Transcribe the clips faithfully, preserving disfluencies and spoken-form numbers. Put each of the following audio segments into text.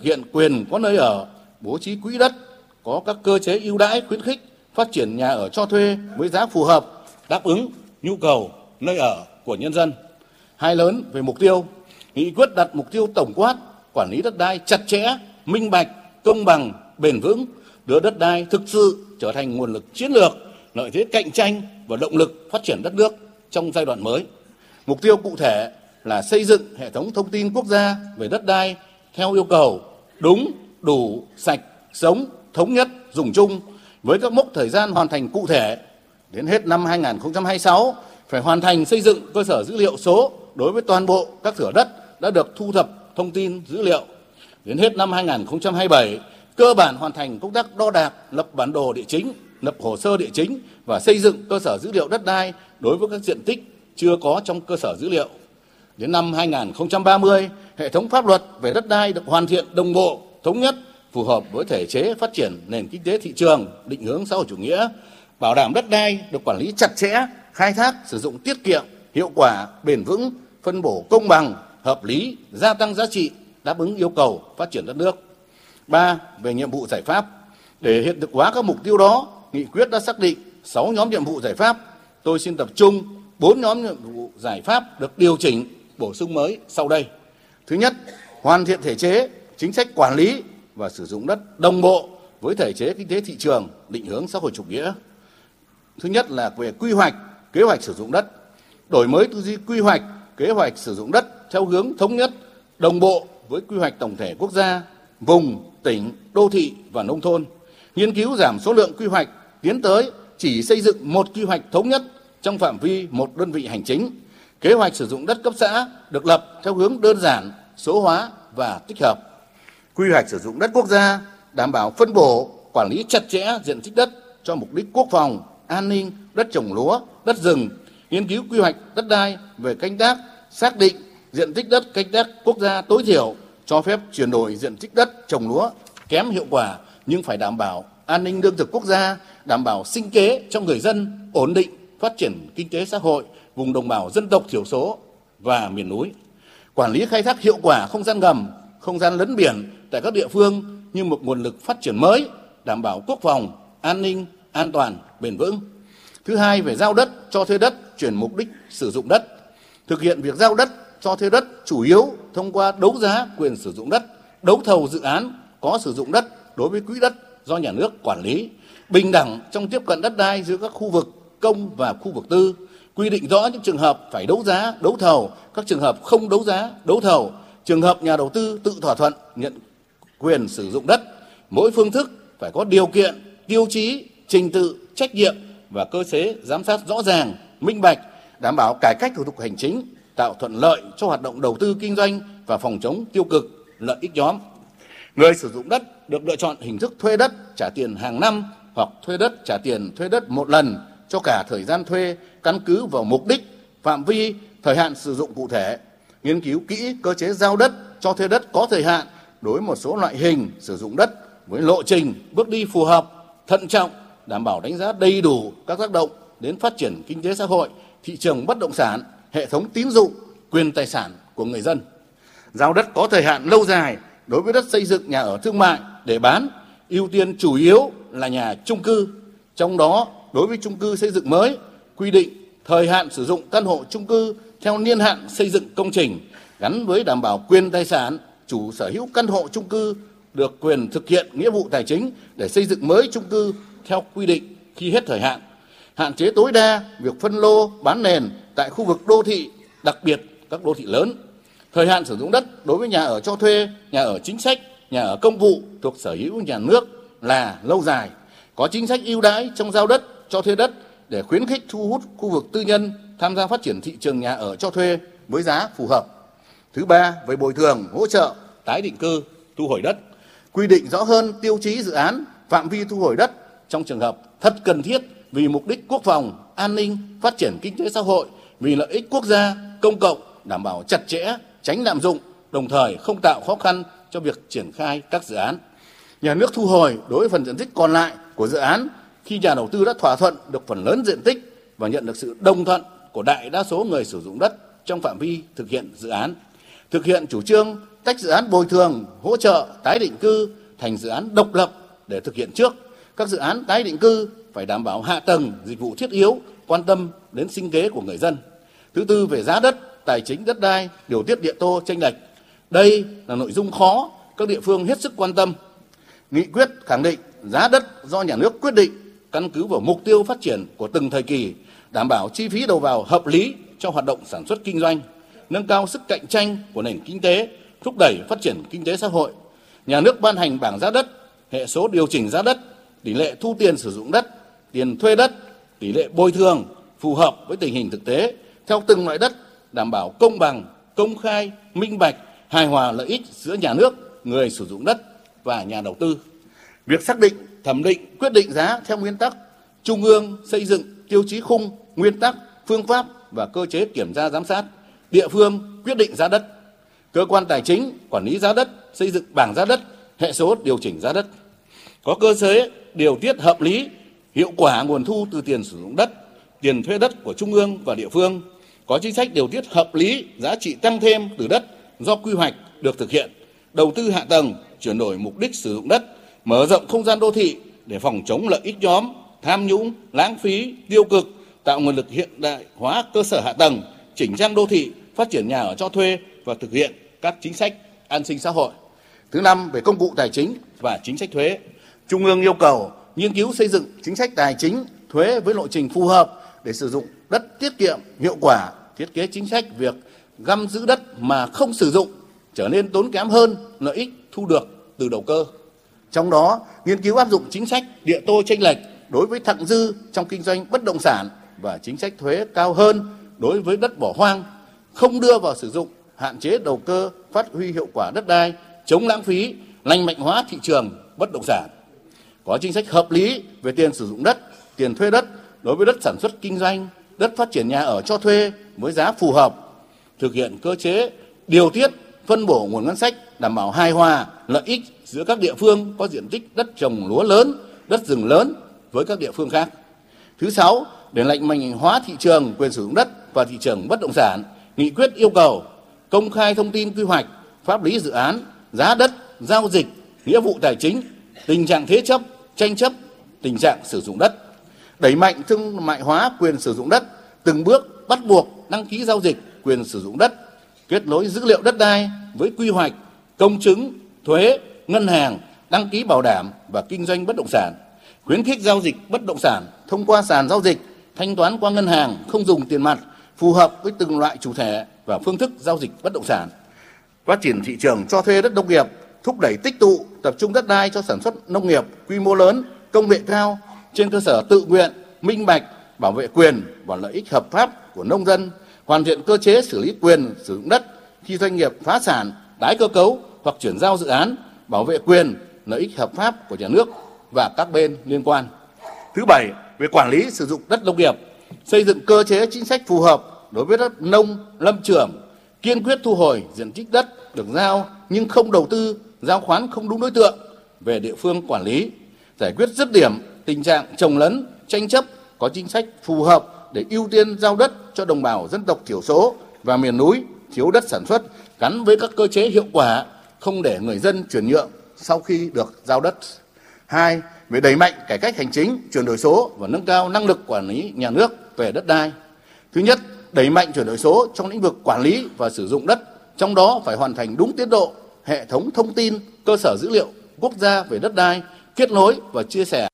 hiện quyền có nơi ở, bố trí quỹ đất, có các cơ chế ưu đãi khuyến khích phát triển nhà ở cho thuê với giá phù hợp, đáp ứng nhu cầu nơi ở của nhân dân. Hai lớn về mục tiêu, nghị quyết đặt mục tiêu tổng quát quản lý đất đai chặt chẽ, minh bạch, công bằng, bền vững, đưa đất đai thực sự trở thành nguồn lực chiến lược, lợi thế cạnh tranh và động lực phát triển đất nước trong giai đoạn mới. Mục tiêu cụ thể là xây dựng hệ thống thông tin quốc gia về đất đai theo yêu cầu đúng, đủ, sạch, sống, thống nhất, dùng chung với các mốc thời gian hoàn thành cụ thể. Đến hết năm hai nghìn không trăm hai mươi sáu phải hoàn thành xây dựng cơ sở dữ liệu số đối với toàn bộ các thửa đất đã được thu thập thông tin dữ liệu. Đến hết năm hai nghìn không trăm hai mươi bảy cơ bản hoàn thành công tác đo đạc, lập bản đồ địa chính, lập hồ sơ địa chính và xây dựng cơ sở dữ liệu đất đai đối với các diện tích chưa có trong cơ sở dữ liệu. Đến năm hai nghìn không trăm ba mươi, hệ thống pháp luật về đất đai được hoàn thiện đồng bộ, thống nhất, phù hợp với thể chế phát triển nền kinh tế thị trường, định hướng xã hội chủ nghĩa, bảo đảm đất đai được quản lý chặt chẽ, khai thác, sử dụng tiết kiệm, hiệu quả, bền vững, phân bổ công bằng, hợp lý, gia tăng giá trị, đáp ứng yêu cầu phát triển đất nước. Ba, về nhiệm vụ giải pháp. Để hiện thực hóa các mục tiêu đó, nghị quyết đã xác định sáu nhóm nhiệm vụ giải pháp. Tôi xin tập trung bốn nhóm nhiệm vụ giải pháp được điều chỉnh, bổ sung mới sau đây. Thứ nhất, hoàn thiện thể chế, chính sách quản lý và sử dụng đất đồng bộ với thể chế kinh tế thị trường, định hướng xã hội chủ nghĩa. Thứ nhất là về quy hoạch, kế hoạch sử dụng đất, đổi mới tư duy quy hoạch, kế hoạch sử dụng đất theo hướng thống nhất, đồng bộ với quy hoạch tổng thể quốc gia, vùng, tỉnh, đô thị và nông thôn. Nghiên cứu giảm số lượng quy hoạch, tiến tới chỉ xây dựng một quy hoạch thống nhất trong phạm vi một đơn vị hành chính. Kế hoạch sử dụng đất cấp xã được lập theo hướng đơn giản, số hóa và tích hợp. Quy hoạch sử dụng đất quốc gia đảm bảo phân bổ, quản lý chặt chẽ diện tích đất cho mục đích quốc phòng, an ninh, đất trồng lúa, đất rừng. Nghiên cứu quy hoạch đất đai về canh tác, xác định diện tích đất canh tác quốc gia tối thiểu, cho phép chuyển đổi diện tích đất trồng lúa kém hiệu quả nhưng phải đảm bảo an ninh lương thực quốc gia, đảm bảo sinh kế cho người dân, ổn định phát triển kinh tế xã hội vùng đồng bào dân tộc thiểu số và miền núi. Quản lý khai thác hiệu quả không gian ngầm, không gian lấn biển tại các địa phương như một nguồn lực phát triển mới, đảm bảo quốc phòng, an ninh, an toàn, bền vững. Thứ hai, về giao đất, cho thuê đất, chuyển mục đích sử dụng đất. Thực hiện việc giao đất, cho thuê đất chủ yếu thông qua đấu giá quyền sử dụng đất, đấu thầu dự án có sử dụng đất đối với quỹ đất do nhà nước quản lý, bình đẳng trong tiếp cận đất đai giữa các khu vực công và khu vực tư, quy định rõ những trường hợp phải đấu giá, đấu thầu, các trường hợp không đấu giá, đấu thầu, trường hợp nhà đầu tư tự thỏa thuận nhận quyền sử dụng đất. Mỗi phương thức phải có điều kiện, tiêu chí, trình tự, trách nhiệm và cơ chế giám sát rõ ràng, minh bạch, đảm bảo cải cách thủ tục hành chính, tạo thuận lợi cho hoạt động đầu tư kinh doanh và phòng chống tiêu cực, lợi ích nhóm. Người sử dụng đất được lựa chọn hình thức thuê đất trả tiền hàng năm hoặc thuê đất trả tiền thuê đất một lần cho cả thời gian thuê, căn cứ vào mục đích, phạm vi, thời hạn sử dụng cụ thể. Nghiên cứu kỹ cơ chế giao đất, cho thuê đất có thời hạn đối với một số loại hình sử dụng đất với lộ trình, bước đi phù hợp, thận trọng, đảm bảo đánh giá đầy đủ các tác động đến phát triển kinh tế xã hội, thị trường bất động sản, hệ thống tín dụng, quyền tài sản của người dân. Giao đất có thời hạn lâu dài đối với đất xây dựng nhà ở thương mại để bán, ưu tiên chủ yếu là nhà chung cư. Trong đó, đối với chung cư xây dựng mới, quy định thời hạn sử dụng căn hộ chung cư theo niên hạn xây dựng công trình, gắn với đảm bảo quyền tài sản, chủ sở hữu căn hộ chung cư được quyền thực hiện nghĩa vụ tài chính để xây dựng mới chung cư theo quy định khi hết thời hạn. Hạn chế tối đa việc phân lô bán nền tại khu vực đô thị, đặc biệt các đô thị lớn. Thời hạn sử dụng đất đối với nhà ở cho thuê, nhà ở chính sách, nhà ở công vụ thuộc sở hữu nhà nước là lâu dài. Có chính sách ưu đãi trong giao đất, cho thuê đất để khuyến khích thu hút khu vực tư nhân tham gia phát triển thị trường nhà ở cho thuê với giá phù hợp. Thứ ba, về bồi thường, hỗ trợ, tái định cư, thu hồi đất. Quy định rõ hơn tiêu chí dự án, phạm vi thu hồi đất trong trường hợp thật cần thiết vì mục đích quốc phòng, an ninh, phát triển kinh tế xã hội, vì lợi ích quốc gia, công cộng, đảm bảo chặt chẽ, tránh lạm dụng, đồng thời không tạo khó khăn cho việc triển khai các dự án. Nhà nước thu hồi đối với phần diện tích còn lại của dự án khi nhà đầu tư đã thỏa thuận được phần lớn diện tích và nhận được sự đồng thuận của đại đa số người sử dụng đất trong phạm vi thực hiện dự án. Thực hiện chủ trương tách dự án bồi thường, hỗ trợ, tái định cư thành dự án độc lập để thực hiện trước. Các dự án tái định cư phải đảm bảo hạ tầng, dịch vụ thiết yếu, quan tâm đến sinh kế của người dân. Thứ tư, về giá đất, tài chính đất đai, điều tiết địa tô chênh lệch. Đây là nội dung khó, các địa phương hết sức quan tâm. Nghị quyết khẳng định giá đất do nhà nước quyết định, căn cứ vào mục tiêu phát triển của từng thời kỳ, đảm bảo chi phí đầu vào hợp lý cho hoạt động sản xuất kinh doanh, nâng cao sức cạnh tranh của nền kinh tế, thúc đẩy phát triển kinh tế xã hội. Nhà nước ban hành bảng giá đất, hệ số điều chỉnh giá đất, tỷ lệ thu tiền sử dụng đất, tiền thuê đất, tỷ lệ bồi thường phù hợp với tình hình thực tế theo từng loại đất, đảm bảo công bằng, công khai, minh bạch, hài hòa lợi ích giữa nhà nước, người sử dụng đất và nhà đầu tư. Việc xác định, thẩm định, quyết định giá theo nguyên tắc trung ương xây dựng tiêu chí khung, nguyên tắc, phương pháp và cơ chế kiểm tra giám sát, địa phương quyết định giá đất, cơ quan tài chính quản lý giá đất, xây dựng bảng giá đất, hệ số điều chỉnh giá đất, có cơ chế điều tiết hợp lý, hiệu quả nguồn thu từ tiền sử dụng đất, tiền thuê đất của trung ương và địa phương, có chính sách điều tiết hợp lý giá trị tăng thêm từ đất do quy hoạch được thực hiện, đầu tư hạ tầng, chuyển đổi mục đích sử dụng đất, mở rộng không gian đô thị để phòng chống lợi ích nhóm, tham nhũng, lãng phí, tiêu cực, tạo nguồn lực hiện đại hóa cơ sở hạ tầng, chỉnh trang đô thị, phát triển nhà ở cho thuê và thực hiện các chính sách an sinh xã hội. Thứ năm, về công cụ tài chính và chính sách thuế, Trung ương yêu cầu nghiên cứu xây dựng chính sách tài chính thuế với lộ trình phù hợp để sử dụng đất tiết kiệm, hiệu quả, thiết kế chính sách việc găm giữ đất mà không sử dụng trở nên tốn kém hơn lợi ích thu được từ đầu cơ. Trong đó, nghiên cứu áp dụng chính sách địa tô chênh lệch đối với thặng dư trong kinh doanh bất động sản và chính sách thuế cao hơn đối với đất bỏ hoang, không đưa vào sử dụng, hạn chế đầu cơ, phát huy hiệu quả đất đai, chống lãng phí, lành mạnh hóa thị trường bất động sản. Có chính sách hợp lý về tiền sử dụng đất, tiền thuê đất đối với đất sản xuất kinh doanh, đất phát triển nhà ở cho thuê với giá phù hợp, thực hiện cơ chế điều tiết, phân bổ nguồn ngân sách đảm bảo hài hòa lợi ích giữa các địa phương có diện tích đất trồng lúa lớn, đất rừng lớn với các địa phương khác. Thứ sáu, để lành mạnh hóa thị trường quyền sử dụng đất và thị trường bất động sản, nghị quyết yêu cầu công khai thông tin quy hoạch, pháp lý dự án, giá đất, giao dịch, nghĩa vụ tài chính, tình trạng thế chấp, tranh chấp, tình trạng sử dụng đất, đẩy mạnh thương mại hóa quyền sử dụng đất, từng bước bắt buộc đăng ký giao dịch quyền sử dụng đất, kết nối dữ liệu đất đai với quy hoạch, công chứng, thuế, ngân hàng, đăng ký bảo đảm và kinh doanh bất động sản, khuyến khích giao dịch bất động sản thông qua sàn giao dịch, thanh toán qua ngân hàng không dùng tiền mặt, phù hợp với từng loại chủ thể và phương thức giao dịch bất động sản, phát triển thị trường cho thuê đất nông nghiệp, thúc đẩy tích tụ, tập trung đất đai cho sản xuất nông nghiệp quy mô lớn, công nghệ cao trên cơ sở tự nguyện, minh bạch, bảo vệ quyền và lợi ích hợp pháp của nông dân, hoàn thiện cơ chế xử lý quyền sử dụng đất khi doanh nghiệp phá sản, tái cơ cấu hoặc chuyển giao dự án, bảo vệ quyền, lợi ích hợp pháp của nhà nước và các bên liên quan. Thứ bảy, về quản lý sử dụng đất nông nghiệp, xây dựng cơ chế chính sách phù hợp đối với đất nông, lâm trường, kiên quyết thu hồi diện tích đất được giao nhưng không đầu tư, giao khoán không đúng đối tượng về địa phương quản lý, giải quyết dứt điểm tình trạng trồng lấn, tranh chấp, có chính sách phù hợp để ưu tiên giao đất cho đồng bào dân tộc thiểu số và miền núi thiếu đất sản xuất, gắn với các cơ chế hiệu quả, không để người dân chuyển nhượng sau khi được giao đất. Hai, về đẩy mạnh cải cách hành chính, chuyển đổi số và nâng cao năng lực quản lý nhà nước về đất đai. Thứ nhất, đẩy mạnh chuyển đổi số trong lĩnh vực quản lý và sử dụng đất, trong đó phải hoàn thành đúng tiến độ hệ thống thông tin, cơ sở dữ liệu quốc gia về đất đai, kết nối và chia sẻ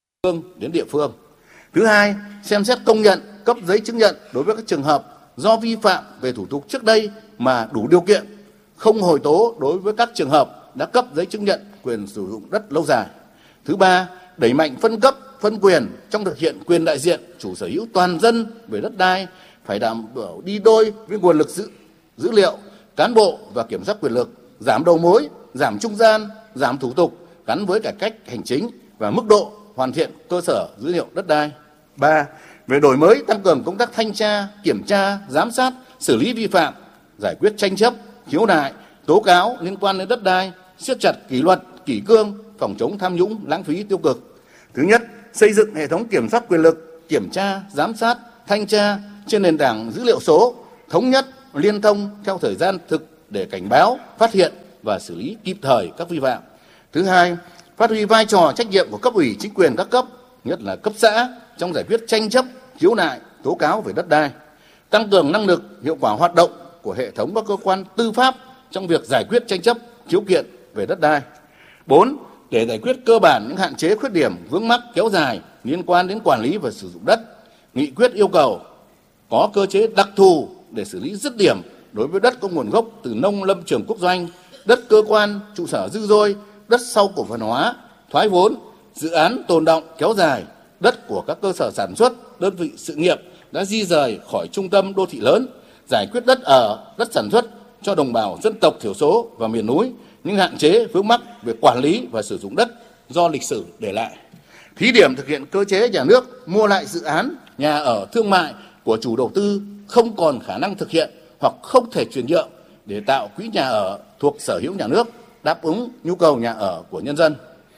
đến địa phương. Thứ hai, xem xét công nhận, cấp giấy chứng nhận đối với các trường hợp do vi phạm về thủ tục trước đây mà đủ điều kiện, không hồi tố đối với các trường hợp đã cấp giấy chứng nhận quyền sử dụng đất lâu dài. Thứ ba, đẩy mạnh phân cấp, phân quyền trong thực hiện quyền đại diện chủ sở hữu toàn dân về đất đai, phải đảm bảo đi đôi với nguồn lực dữ, dữ liệu, cán bộ và kiểm soát quyền lực, giảm đầu mối, giảm trung gian, giảm thủ tục gắn với cải cách hành chính và mức độ hoàn thiện cơ sở dữ liệu đất đai. Ba, về đổi mới tăng cường công tác thanh tra, kiểm tra, giám sát, xử lý vi phạm, giải quyết tranh chấp, khiếu nại, tố cáo liên quan đến đất đai, siết chặt kỷ luật, kỷ cương, phòng chống tham nhũng, lãng phí tiêu cực. Thứ nhất, xây dựng hệ thống kiểm soát quyền lực, kiểm tra, giám sát, thanh tra trên nền tảng dữ liệu số, thống nhất, liên thông theo thời gian thực để cảnh báo, phát hiện, và xử lý kịp thời các vi phạm. Thứ hai, phát huy vai trò trách nhiệm của cấp ủy chính quyền các cấp, nhất là cấp xã trong giải quyết tranh chấp, khiếu nại, tố cáo về đất đai. Tăng cường năng lực, hiệu quả hoạt động của hệ thống các cơ quan tư pháp trong việc giải quyết tranh chấp, khiếu kiện về đất đai. Bốn, để giải quyết cơ bản những hạn chế, khuyết điểm, vướng mắc kéo dài liên quan đến quản lý và sử dụng đất, nghị quyết yêu cầu có cơ chế đặc thù để xử lý dứt điểm đối với đất có nguồn gốc từ nông lâm trường quốc doanh, đất cơ quan, trụ sở dư dôi, đất sau cổ phần hóa, thoái vốn, dự án tồn đọng kéo dài, đất của các cơ sở sản xuất, đơn vị sự nghiệp đã di rời khỏi trung tâm đô thị lớn, giải quyết đất ở, đất sản xuất cho đồng bào dân tộc thiểu số và miền núi, những hạn chế vướng mắc về quản lý và sử dụng đất do lịch sử để lại. Thí điểm thực hiện cơ chế nhà nước mua lại dự án nhà ở thương mại của chủ đầu tư không còn khả năng thực hiện hoặc không thể chuyển nhượng để tạo quỹ nhà ở thuộc sở hữu nhà nước đáp ứng nhu cầu nhà ở của nhân dân.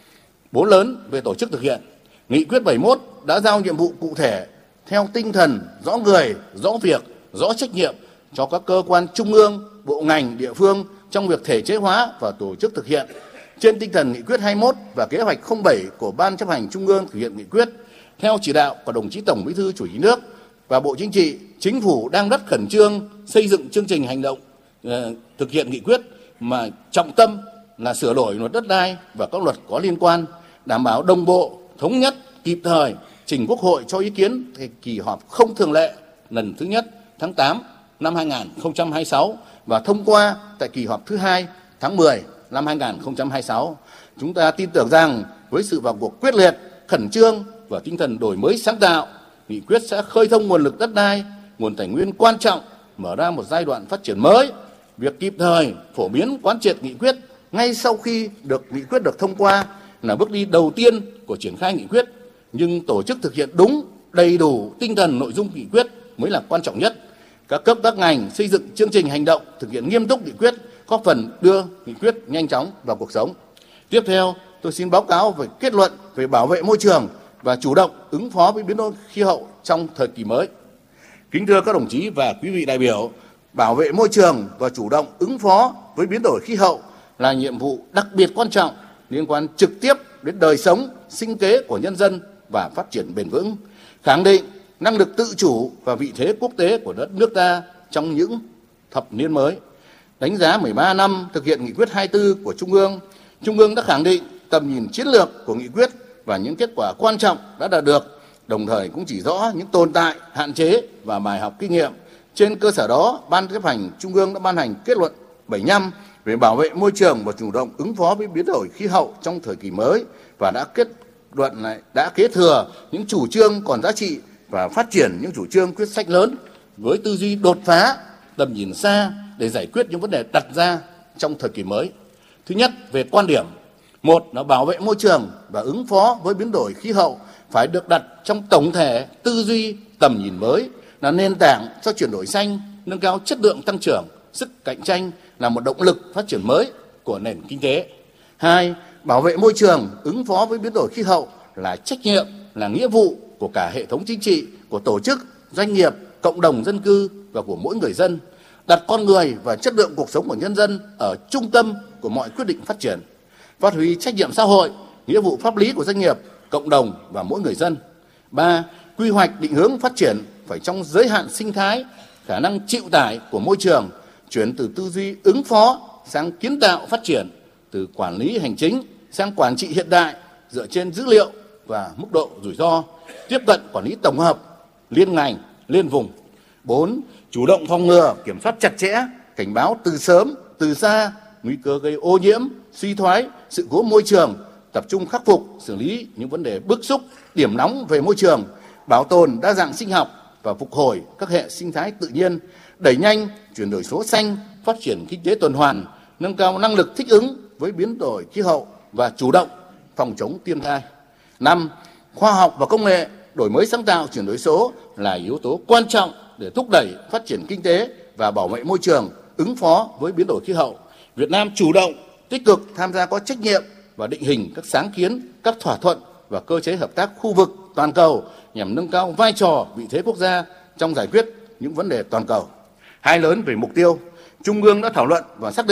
Bốn lớn về tổ chức thực hiện. Nghị quyết bảy mươi mốt đã giao nhiệm vụ cụ thể theo tinh thần rõ người, rõ việc, rõ trách nhiệm cho các cơ quan trung ương, bộ ngành, địa phương trong việc thể chế hóa và tổ chức thực hiện. Trên tinh thần nghị quyết hai mươi mốt và kế hoạch không bảy của Ban chấp hành Trung ương thực hiện nghị quyết, theo chỉ đạo của đồng chí Tổng Bí thư Chủ tịch nước và Bộ Chính trị, Chính phủ đang rất khẩn trương xây dựng chương trình hành động uh, thực hiện nghị quyết mà trọng tâm là sửa đổi luật đất đai và các luật có liên quan, đảm bảo đồng bộ, thống nhất, kịp thời, trình Quốc hội cho ý kiến tại kỳ họp không thường lệ lần thứ nhất tháng tám năm hai nghìn không trăm hai mươi sáu và thông qua tại kỳ họp thứ hai tháng mười năm hai nghìn không trăm hai mươi sáu. Chúng ta tin tưởng rằng với sự vào cuộc quyết liệt, khẩn trương và tinh thần đổi mới sáng tạo, nghị quyết sẽ khơi thông nguồn lực đất đai, nguồn tài nguyên quan trọng, mở ra một giai đoạn phát triển mới. Việc kịp thời phổ biến quán triệt nghị quyết ngay sau khi được nghị quyết được thông qua là bước đi đầu tiên của triển khai nghị quyết, nhưng tổ chức thực hiện đúng, đầy đủ tinh thần nội dung nghị quyết mới là quan trọng nhất. Các cấp các ngành xây dựng chương trình hành động thực hiện nghiêm túc nghị quyết, góp phần đưa nghị quyết nhanh chóng vào cuộc sống. Tiếp theo, tôi xin báo cáo về kết luận về bảo vệ môi trường và chủ động ứng phó với biến đổi khí hậu trong thời kỳ mới. Kính thưa các đồng chí và quý vị đại biểu, bảo vệ môi trường và chủ động ứng phó với biến đổi khí hậu là nhiệm vụ đặc biệt quan trọng liên quan trực tiếp đến đời sống, sinh kế của nhân dân và phát triển bền vững, khẳng định năng lực tự chủ và vị thế quốc tế của đất nước ta trong những thập niên mới. Đánh giá mười ba năm thực hiện nghị quyết hai mươi tư của Trung ương, Trung ương đã khẳng định tầm nhìn chiến lược của nghị quyết và những kết quả quan trọng đã đạt được, đồng thời cũng chỉ rõ những tồn tại, hạn chế và bài học kinh nghiệm. Trên cơ sở đó, Ban chấp hành Trung ương đã ban hành kết luận bảy mươi lăm về bảo vệ môi trường và chủ động ứng phó với biến đổi khí hậu trong thời kỳ mới và đã kết luận này đã kế thừa những chủ trương còn giá trị và phát triển những chủ trương quyết sách lớn với tư duy đột phá, tầm nhìn xa để giải quyết những vấn đề đặt ra trong thời kỳ mới. Thứ nhất, về quan điểm. Một là bảo vệ môi trường và ứng phó với biến đổi khí hậu phải được đặt trong tổng thể tư duy tầm nhìn mới, là nền tảng cho chuyển đổi xanh, nâng cao chất lượng tăng trưởng, sức cạnh tranh, là một động lực phát triển mới của nền kinh tế. Hai, bảo vệ môi trường, ứng phó với biến đổi khí hậu là trách nhiệm, là nghĩa vụ của cả hệ thống chính trị, của tổ chức, doanh nghiệp, cộng đồng dân cư và của mỗi người dân. Đặt con người và chất lượng cuộc sống của nhân dân ở trung tâm của mọi quyết định phát triển. Phát huy trách nhiệm xã hội, nghĩa vụ pháp lý của doanh nghiệp, cộng đồng và mỗi người dân. Ba, quy hoạch định hướng phát triển phải trong giới hạn sinh thái, khả năng chịu tải của môi trường, chuyển từ tư duy ứng phó sang kiến tạo phát triển, từ quản lý hành chính sang quản trị hiện đại dựa trên dữ liệu và mức độ rủi ro, tiếp cận quản lý tổng hợp, liên ngành, liên vùng. Bốn, chủ động phòng ngừa, kiểm soát chặt chẽ, cảnh báo từ sớm, từ xa, nguy cơ gây ô nhiễm, suy thoái, sự cố môi trường, tập trung khắc phục, xử lý những vấn đề bức xúc, điểm nóng về môi trường, bảo tồn đa dạng sinh học và phục hồi các hệ sinh thái tự nhiên, đẩy nhanh chuyển đổi số xanh, phát triển kinh tế tuần hoàn, nâng cao năng lực thích ứng với biến đổi khí hậu và chủ động phòng chống thiên tai. Năm, khoa học và công nghệ, đổi mới sáng tạo, chuyển đổi số là yếu tố quan trọng để thúc đẩy phát triển kinh tế và bảo vệ môi trường, ứng phó với biến đổi khí hậu. Việt Nam chủ động, tích cực tham gia có trách nhiệm và định hình các sáng kiến, các thỏa thuận và cơ chế hợp tác khu vực, toàn cầu nhằm nâng cao vai trò, vị thế quốc gia trong giải quyết những vấn đề toàn cầu. Hai lớn về mục tiêu, Trung ương đã thảo luận và xác định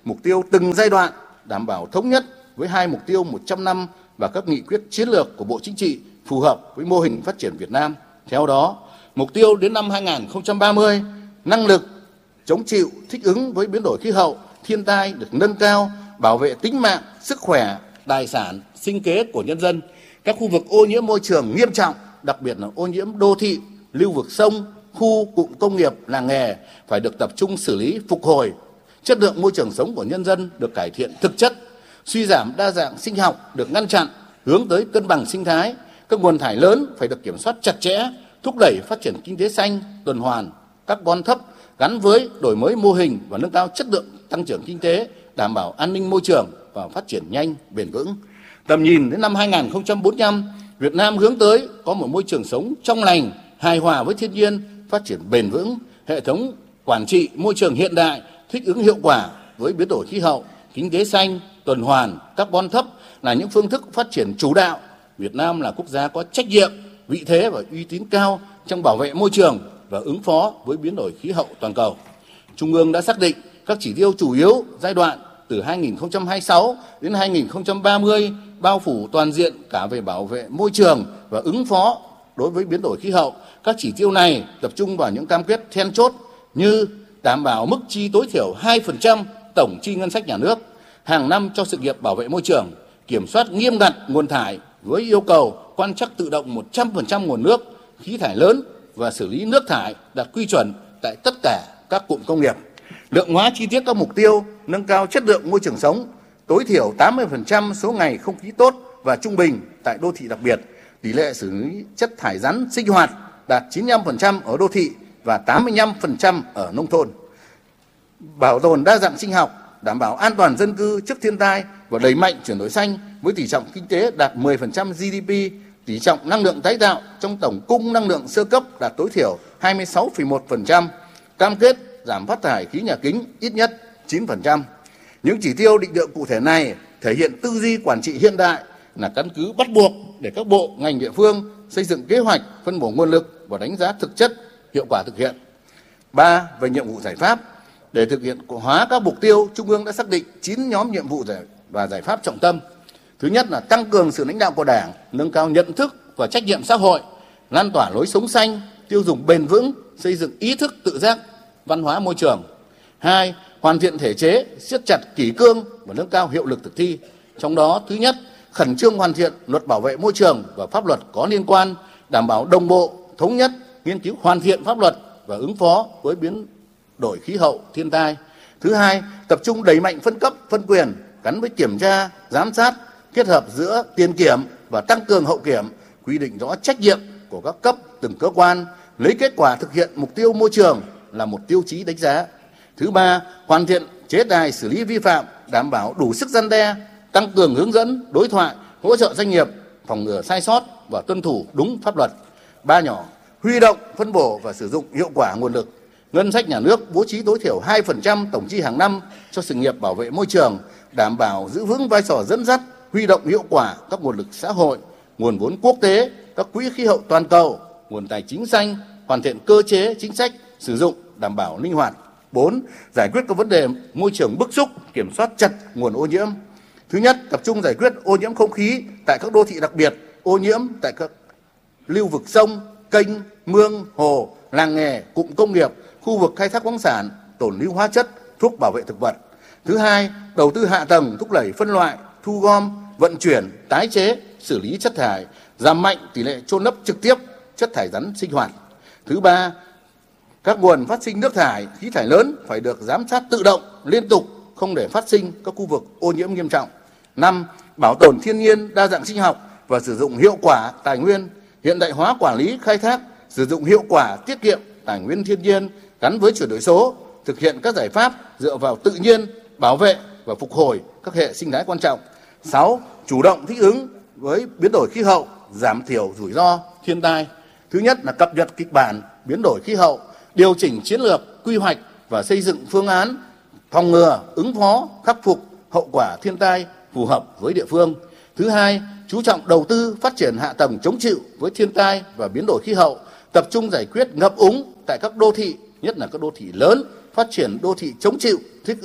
mục tiêu từng giai đoạn, đảm bảo thống nhất với hai mục tiêu một trăm năm và các nghị quyết chiến lược của Bộ Chính trị phù hợp với mô hình phát triển Việt Nam. Theo đó, mục tiêu đến năm hai nghìn không trăm ba mươi, năng lực chống chịu, thích ứng với biến đổi khí hậu, thiên tai được nâng cao, bảo vệ tính mạng, sức khỏe, tài sản, sinh kế của nhân dân. Các khu vực ô nhiễm môi trường nghiêm trọng, đặc biệt là ô nhiễm đô thị, lưu vực sông, khu cụm công nghiệp, làng nghề phải được tập trung xử lý, phục hồi. Chất lượng môi trường sống của nhân dân được cải thiện thực chất, suy giảm đa dạng sinh học được ngăn chặn, hướng tới cân bằng sinh thái. Các nguồn thải lớn phải được kiểm soát chặt chẽ, thúc đẩy phát triển kinh tế xanh, tuần hoàn, carbon thấp gắn với đổi mới mô hình và nâng cao chất lượng tăng trưởng kinh tế, đảm bảo an ninh môi trường và phát triển nhanh, bền vững. Tầm nhìn đến năm hai nghìn không trăm bốn mươi lăm, Việt Nam hướng tới có một môi trường sống trong lành, hài hòa với thiên nhiên, phát triển bền vững, hệ thống quản trị môi trường hiện đại, thích ứng hiệu quả với biến đổi khí hậu, kinh tế xanh, tuần hoàn, carbon thấp là những phương thức phát triển chủ đạo. Việt Nam là quốc gia có trách nhiệm, vị thế và uy tín cao trong bảo vệ môi trường và ứng phó với biến đổi khí hậu toàn cầu. Trung ương đã xác định các chỉ tiêu chủ yếu giai đoạn từ hai nghìn không trăm hai mươi sáu đến hai nghìn không trăm ba mươi, bao phủ toàn diện cả về bảo vệ môi trường và ứng phó đối với biến đổi khí hậu. Các chỉ tiêu này tập trung vào những cam kết then chốt như đảm bảo mức chi tối thiểu hai phần trăm tổng chi ngân sách nhà nước hàng năm cho sự nghiệp bảo vệ môi trường, kiểm soát nghiêm ngặt nguồn thải với yêu cầu quan trắc tự động một trăm phần trăm nguồn nước, khí thải lớn và xử lý nước thải đạt quy chuẩn tại tất cả các cụm công nghiệp. Lượng hóa chi tiết các mục tiêu nâng cao chất lượng môi trường sống, tối thiểu tám mươi phần trăm số ngày không khí tốt và trung bình tại đô thị đặc biệt, tỷ lệ xử lý chất thải rắn sinh hoạt đạt chín mươi lăm phần trăm ở đô thị và tám mươi lăm phần trăm ở nông thôn. Bảo tồn đa dạng sinh học, đảm bảo an toàn dân cư trước thiên tai và đẩy mạnh chuyển đổi xanh với tỷ trọng kinh tế đạt mười phần trăm giê đê pê, tỷ trọng năng lượng tái tạo trong tổng cung năng lượng sơ cấp đạt tối thiểu hai mươi sáu phẩy một phần trăm, cam kết giảm phát thải khí nhà kính ít nhất chín phần trăm. Những chỉ tiêu định lượng cụ thể này thể hiện tư duy quản trị hiện đại, là căn cứ bắt buộc để các bộ, ngành địa phương xây dựng kế hoạch, phân bổ nguồn lực và đánh giá thực chất hiệu quả thực hiện. Ba, về nhiệm vụ giải pháp. Để thực hiện hóa các mục tiêu, Trung ương đã xác định chín nhóm nhiệm vụ và giải pháp trọng tâm. Thứ nhất là tăng cường sự lãnh đạo của Đảng, nâng cao nhận thức và trách nhiệm xã hội, lan tỏa lối sống xanh, tiêu dùng bền vững, xây dựng ý thức tự giác, văn hóa môi trường. Hai, hoàn thiện thể chế, siết chặt kỷ cương và nâng cao hiệu lực thực thi. Trong đó, thứ nhất, khẩn trương hoàn thiện luật bảo vệ môi trường và pháp luật có liên quan, đảm bảo đồng bộ, thống nhất, nghiên cứu hoàn thiện pháp luật và ứng phó với biến đổi khí hậu, thiên tai. Thứ hai, tập trung đẩy mạnh phân cấp, phân quyền gắn với kiểm tra, giám sát, kết hợp giữa tiền kiểm và tăng cường hậu kiểm, quy định rõ trách nhiệm của các cấp, từng cơ quan, lấy kết quả thực hiện mục tiêu môi trường là một tiêu chí đánh giá. Thứ ba, hoàn thiện chế tài xử lý vi phạm, đảm bảo đủ sức răn đe, tăng cường hướng dẫn, đối thoại, hỗ trợ doanh nghiệp phòng ngừa sai sót và tuân thủ đúng pháp luật. Ba nhỏ, huy động, phân bổ và sử dụng hiệu quả nguồn lực. Ngân sách nhà nước bố trí tối thiểu hai phần trăm tổng chi hàng năm cho sự nghiệp bảo vệ môi trường, đảm bảo giữ vững vai trò dẫn dắt, huy động hiệu quả các nguồn lực xã hội, nguồn vốn quốc tế, các quỹ khí hậu toàn cầu, nguồn tài chính xanh, hoàn thiện cơ chế chính sách sử dụng đảm bảo linh hoạt. Bốn, giải quyết các vấn đề môi trường bức xúc, kiểm soát chặt nguồn ô nhiễm. Thứ nhất, tập trung giải quyết ô nhiễm không khí tại các đô thị đặc biệt, ô nhiễm tại các lưu vực sông, kênh, mương, hồ, làng nghề, cụm công nghiệp, khu vực khai thác khoáng sản, tồn lưu hóa chất, thuốc bảo vệ thực vật. Thứ hai, đầu tư hạ tầng thúc đẩy phân loại, thu gom, vận chuyển, tái chế, xử lý chất thải, giảm mạnh tỷ lệ chôn lấp trực tiếp chất thải rắn sinh hoạt. Thứ ba, các nguồn phát sinh nước thải, khí thải lớn phải được giám sát tự động, liên tục, không để phát sinh các khu vực ô nhiễm nghiêm trọng. Năm, bảo tồn thiên nhiên, đa dạng sinh học và sử dụng hiệu quả tài nguyên, hiện đại hóa quản lý, khai thác, sử dụng hiệu quả, tiết kiệm tài nguyên thiên nhiên gắn với chuyển đổi số, thực hiện các giải pháp dựa vào tự nhiên, bảo vệ và phục hồi các hệ sinh thái quan trọng. Sáu, chủ động thích ứng với biến đổi khí hậu, giảm thiểu rủi ro thiên tai. Thứ nhất là cập nhật kịch bản biến đổi khí hậu, điều chỉnh chiến lược, quy hoạch và xây dựng phương án phòng ngừa, ứng phó, khắc phục hậu quả thiên tai phù hợp với địa phương. Thứ hai, chú trọng đầu tư phát triển hạ tầng chống chịu với thiên tai và biến đổi khí hậu, tập trung giải quyết ngập úng tại các đô thị, nhất là các đô thị lớn, phát triển đô thị chống chịu, thích ứng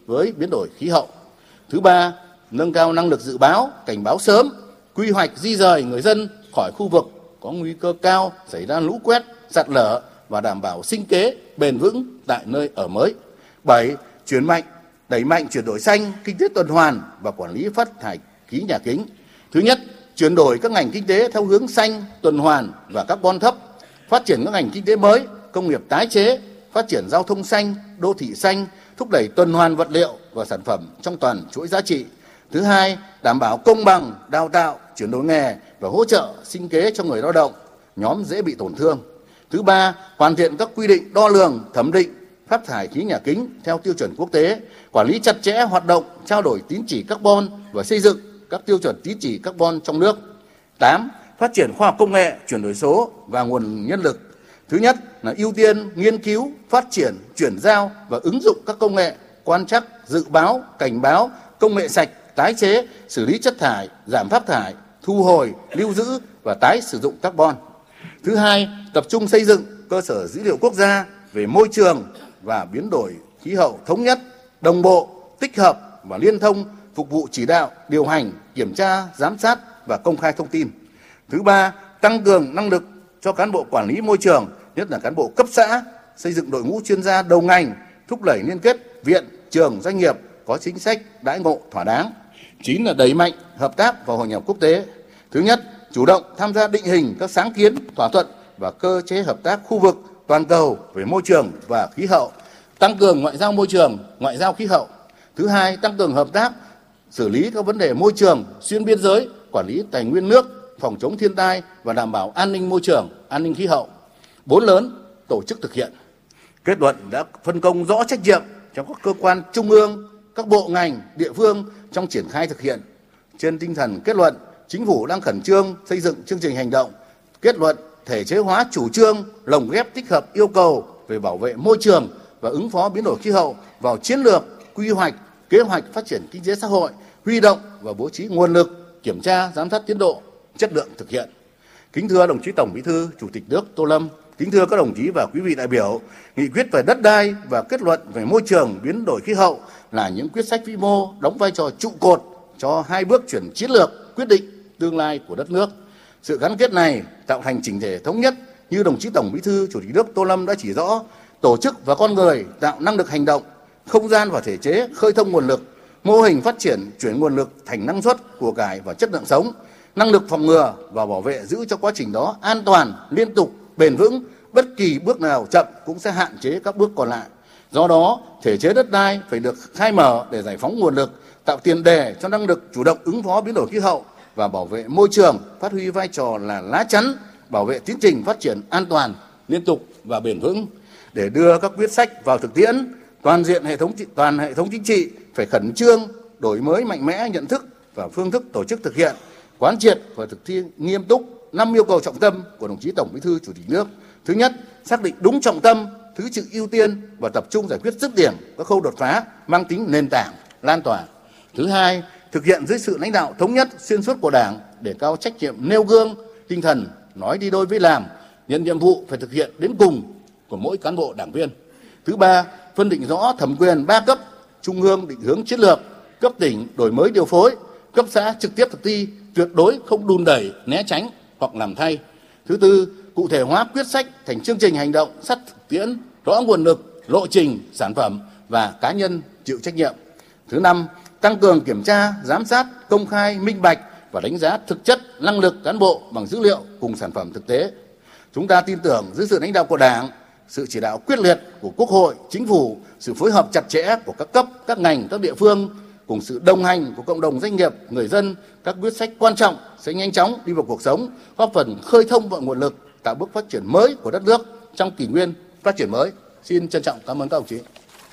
với biến đổi khí hậu. Thứ ba, nâng cao năng lực dự báo, cảnh báo sớm, quy hoạch di rời người dân khỏi khu vực có nguy cơ cao xảy ra lũ quét, sạt lở và đảm bảo sinh kế bền vững tại nơi ở mới. Bảy, chuyển mạnh, đẩy mạnh chuyển đổi xanh, kinh tế tuần hoàn và quản lý phát thải khí nhà kính. Thứ nhất, chuyển đổi các ngành kinh tế theo hướng xanh, tuần hoàn và carbon thấp, phát triển các ngành kinh tế mới, công nghiệp tái chế, phát triển giao thông xanh, đô thị xanh, thúc đẩy tuần hoàn vật liệu và sản phẩm trong toàn chuỗi giá trị. Thứ hai, đảm bảo công bằng, đào tạo, chuyển đổi nghề và hỗ trợ sinh kế cho người lao động, nhóm dễ bị tổn thương. Thứ ba, hoàn thiện các quy định đo lường, thẩm định phát thải khí nhà kính theo tiêu chuẩn quốc tế, quản lý chặt chẽ hoạt động trao đổi tín chỉ carbon và xây dựng các tiêu chuẩn tín chỉ carbon trong nước. Tám, phát triển khoa học công nghệ, chuyển đổi số và nguồn nhân lực. Thứ nhất là ưu tiên nghiên cứu, phát triển, chuyển giao và ứng dụng các công nghệ quan trắc, dự báo, cảnh báo, công nghệ sạch, tái chế, xử lý chất thải, giảm phát thải, thu hồi, lưu giữ và tái sử dụng carbon. Thứ hai, tập trung xây dựng cơ sở dữ liệu quốc gia về môi trường và biến đổi khí hậu thống nhất, đồng bộ, tích hợp và liên thông, phục vụ chỉ đạo, điều hành, kiểm tra, giám sát và công khai thông tin. Thứ ba, tăng cường năng lực cho cán bộ quản lý môi trường, nhất là cán bộ cấp xã, xây dựng đội ngũ chuyên gia đầu ngành, thúc đẩy liên kết viện, trường, doanh nghiệp có chính sách đãi ngộ thỏa đáng. Chín là đẩy mạnh hợp tác và hội nhập quốc tế. Thứ nhất, chủ động tham gia định hình các sáng kiến, thỏa thuận và cơ chế hợp tác khu vực, toàn cầu về môi trường và khí hậu, tăng cường ngoại giao môi trường, ngoại giao khí hậu. Thứ hai, tăng cường hợp tác xử lý các vấn đề môi trường xuyên biên giới, quản lý tài nguyên nước, phòng chống thiên tai và đảm bảo an ninh môi trường, an ninh khí hậu. Bốn lớn tổ chức thực hiện. Kết luận đã phân công rõ trách nhiệm cho các cơ quan trung ương, các bộ ngành, địa phương trong triển khai thực hiện. Trên tinh thần kết luận, Chính phủ đang khẩn trương xây dựng chương trình hành động, kết luận thể chế hóa chủ trương, lồng ghép tích hợp yêu cầu về bảo vệ môi trường và ứng phó biến đổi khí hậu vào chiến lược, quy hoạch, kế hoạch phát triển kinh tế xã hội, huy động và bố trí nguồn lực, kiểm tra, giám sát tiến độ, chất lượng thực hiện. Kính thưa đồng chí Tổng Bí thư, Chủ tịch nước Tô Lâm, kính thưa các đồng chí và quý vị đại biểu, nghị quyết về đất đai và kết luận về môi trường biến đổi khí hậu là những quyết sách vĩ mô đóng vai trò trụ cột cho hai bước chuyển chiến lược quyết định tương lai của đất nước. Sự gắn kết này tạo thành chỉnh thể thống nhất như đồng chí Tổng Bí thư, Chủ tịch nước Tô Lâm đã chỉ rõ, tổ chức và con người tạo năng lực hành động, không gian và thể chế khơi thông nguồn lực, mô hình phát triển chuyển nguồn lực thành năng suất, của cải và chất lượng sống, năng lực phòng ngừa và bảo vệ giữ cho quá trình đó an toàn, liên tục, bền vững. Bất kỳ bước nào chậm cũng sẽ hạn chế các bước còn lại. Do đó, thể chế đất đai phải được khai mở để giải phóng nguồn lực, tạo tiền đề cho năng lực chủ động ứng phó biến đổi khí hậu và bảo vệ môi trường, phát huy vai trò là lá chắn bảo vệ tiến trình phát triển an toàn, liên tục và bền vững. Để đưa các quyết sách vào thực tiễn, toàn diện hệ thống toàn hệ thống chính trị phải khẩn trương đổi mới mạnh mẽ nhận thức và phương thức tổ chức thực hiện, quán triệt và thực thi nghiêm túc năm yêu cầu trọng tâm của đồng chí Tổng Bí thư, Chủ tịch nước. Thứ nhất, xác định đúng trọng tâm, thứ tự ưu tiên và tập trung giải quyết dứt điểm các khâu đột phá mang tính nền tảng, lan tỏa. Thứ hai, thực hiện dưới sự lãnh đạo thống nhất xuyên suốt của Đảng, để cao trách nhiệm nêu gương, tinh thần nói đi đôi với làm, nhận nhiệm vụ phải thực hiện đến cùng của mỗi cán bộ đảng viên. Thứ ba, phân định rõ thẩm quyền ba cấp, trung ương định hướng chiến lược, cấp tỉnh đổi mới điều phối, cấp xã trực tiếp thực thi, tuyệt đối không đùn đẩy, né tránh hoặc làm thay. Thứ tư, cụ thể hóa quyết sách thành chương trình hành động sát thực tiễn, rõ nguồn lực, lộ trình, sản phẩm và cá nhân chịu trách nhiệm. Thứ năm, tăng cường kiểm tra, giám sát, công khai, minh bạch và đánh giá thực chất năng lực cán bộ bằng dữ liệu cùng sản phẩm thực tế. Chúng ta tin tưởng dưới sự lãnh đạo của Đảng, sự chỉ đạo quyết liệt của Quốc hội, Chính phủ, sự phối hợp chặt chẽ của các cấp, các ngành, các địa phương, cùng sự đồng hành của cộng đồng doanh nghiệp, người dân, các quyết sách quan trọng sẽ nhanh chóng đi vào cuộc sống, góp phần khơi thông mọi nguồn lực, tạo bước phát triển mới của đất nước trong kỷ nguyên phát triển mới. Xin trân trọng cảm ơn các đồng chí.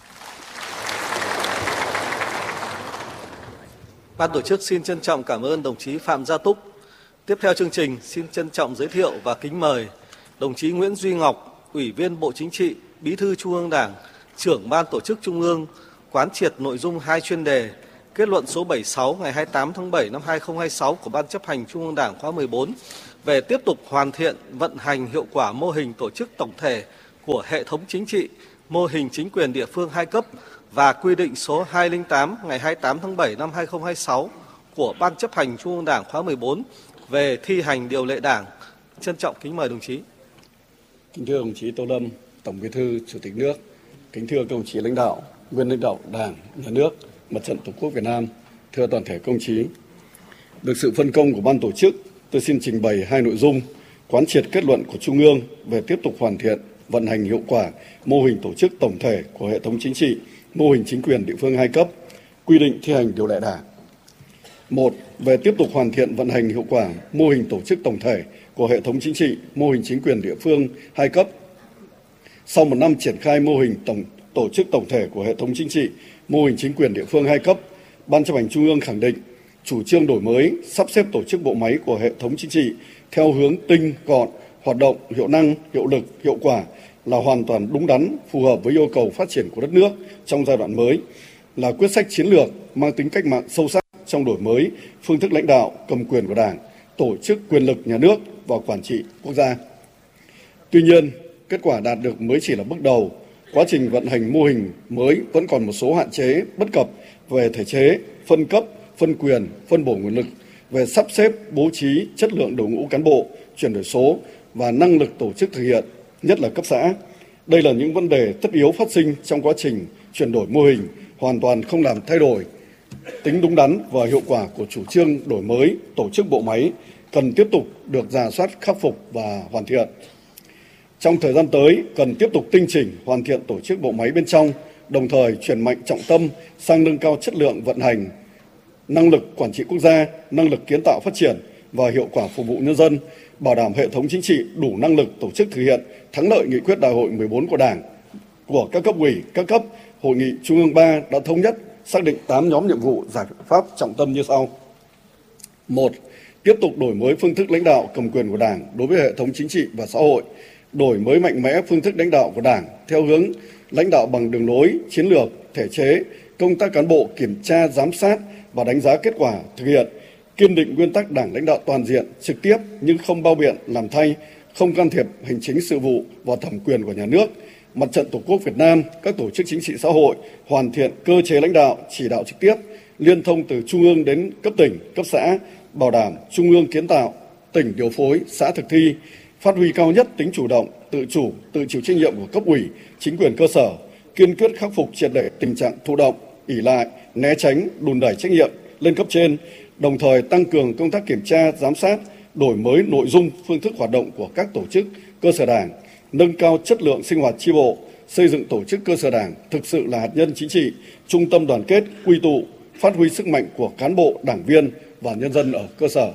Ban tổ chức xin trân trọng cảm ơn đồng chí Phạm Gia Túc. Tiếp theo chương trình, xin trân trọng giới thiệu và kính mời đồng chí Nguyễn Duy Ngọc, Ủy viên Bộ Chính trị, Bí thư Trung ương Đảng, Trưởng Ban Tổ chức Trung ương, quán triệt nội dung hai chuyên đề kết luận số bảy mươi sáu ngày hai mươi tám tháng bảy năm hai nghìn không trăm hai mươi sáu của Ban chấp hành Trung ương Đảng khóa mười bốn về tiếp tục hoàn thiện vận hành hiệu quả mô hình tổ chức tổng thể của hệ thống chính trị, mô hình chính quyền địa phương hai cấp và quy định số hai không tám ngày hai mươi tám tháng bảy năm hai nghìn không trăm hai mươi sáu của Ban Chấp hành Trung ương Đảng khóa mười bốn về thi hành điều lệ Đảng. Trân trọng kính mời đồng chí. Kính thưa đồng chí Tô Lâm, Tổng Bí thư, Chủ tịch nước. Kính thưa các đồng chí lãnh đạo, nguyên lãnh đạo Đảng, Nhà nước, Mặt trận Tổ quốc Việt Nam. Thưa toàn thể công chí, được sự phân công của ban tổ chức, tôi xin trình bày hai nội dung: quán triệt kết luận của Trung ương về tiếp tục hoàn thiện, vận hành hiệu quả mô hình tổ chức tổng thể của hệ thống chính trị, mô hình chính quyền địa phương hai cấp, quy định thi hành điều lệ Đảng. Một, về tiếp tục hoàn thiện, vận hành hiệu quả mô hình tổ chức tổng thể của hệ thống chính trị, mô hình chính quyền địa phương hai cấp. Sau một năm triển khai mô hình tổng tổ chức tổng thể của hệ thống chính trị, mô hình chính quyền địa phương hai cấp, Ban Chấp hành Trung ương khẳng định chủ trương đổi mới, sắp xếp tổ chức bộ máy của hệ thống chính trị theo hướng tinh, gọn, hoạt động, hiệu năng, hiệu lực, hiệu quả là hoàn toàn đúng đắn, phù hợp với yêu cầu phát triển của đất nước trong giai đoạn mới, là quyết sách chiến lược mang tính cách mạng sâu sắc trong đổi mới phương thức lãnh đạo, cầm quyền của Đảng, tổ chức quyền lực nhà nước và quản trị quốc gia. Tuy nhiên, kết quả đạt được mới chỉ là bước đầu. Quá trình vận hành mô hình mới vẫn còn một số hạn chế, bất cập về thể chế, phân cấp, phân quyền, phân bổ nguồn lực, về sắp xếp, bố trí, chất lượng đội ngũ cán bộ, chuyển đổi số và năng lực tổ chức thực hiện, nhất là cấp xã. Đây là những vấn đề tất yếu phát sinh trong quá trình chuyển đổi mô hình, hoàn toàn không làm thay đổi tính đúng đắn và hiệu quả của chủ trương đổi mới tổ chức bộ máy, cần tiếp tục được rà soát, khắc phục và hoàn thiện. Trong thời gian tới, cần tiếp tục tinh chỉnh, hoàn thiện tổ chức bộ máy bên trong, đồng thời chuyển mạnh trọng tâm sang nâng cao chất lượng vận hành, năng lực quản trị quốc gia, năng lực kiến tạo phát triển và hiệu quả phục vụ nhân dân, bảo đảm hệ thống chính trị đủ năng lực tổ chức thực hiện thắng lợi nghị quyết Đại hội mười bốn của Đảng, của các cấp ủy, các cấp. Hội nghị Trung ương ba đã thống nhất xác định tám nhóm nhiệm vụ giải pháp trọng tâm như sau. Một, tiếp tục đổi mới phương thức lãnh đạo cầm quyền của Đảng đối với hệ thống chính trị và xã hội, đổi mới mạnh mẽ phương thức lãnh đạo của Đảng theo hướng lãnh đạo bằng đường lối, chiến lược, thể chế, công tác cán bộ kiểm tra, giám sát và đánh giá kết quả thực hiện, kiên định nguyên tắc Đảng lãnh đạo toàn diện, trực tiếp nhưng không bao biện, làm thay, không can thiệp hành chính sự vụ và thẩm quyền của nhà nước. Mặt trận Tổ quốc Việt Nam, các tổ chức chính trị xã hội hoàn thiện cơ chế lãnh đạo, chỉ đạo trực tiếp, liên thông từ trung ương đến cấp tỉnh, cấp xã, bảo đảm trung ương kiến tạo, tỉnh điều phối, xã thực thi, phát huy cao nhất tính chủ động, tự chủ, tự chịu trách nhiệm của cấp ủy, chính quyền cơ sở, kiên quyết khắc phục triệt để tình trạng thụ động, ỷ lại, né tránh, đùn đẩy trách nhiệm lên cấp trên, đồng thời tăng cường công tác kiểm tra, giám sát, đổi mới nội dung, phương thức hoạt động của các tổ chức cơ sở Đảng, nâng cao chất lượng sinh hoạt chi bộ, xây dựng tổ chức cơ sở Đảng thực sự là hạt nhân chính trị, trung tâm đoàn kết, quy tụ, phát huy sức mạnh của cán bộ, đảng viên và nhân dân ở cơ sở.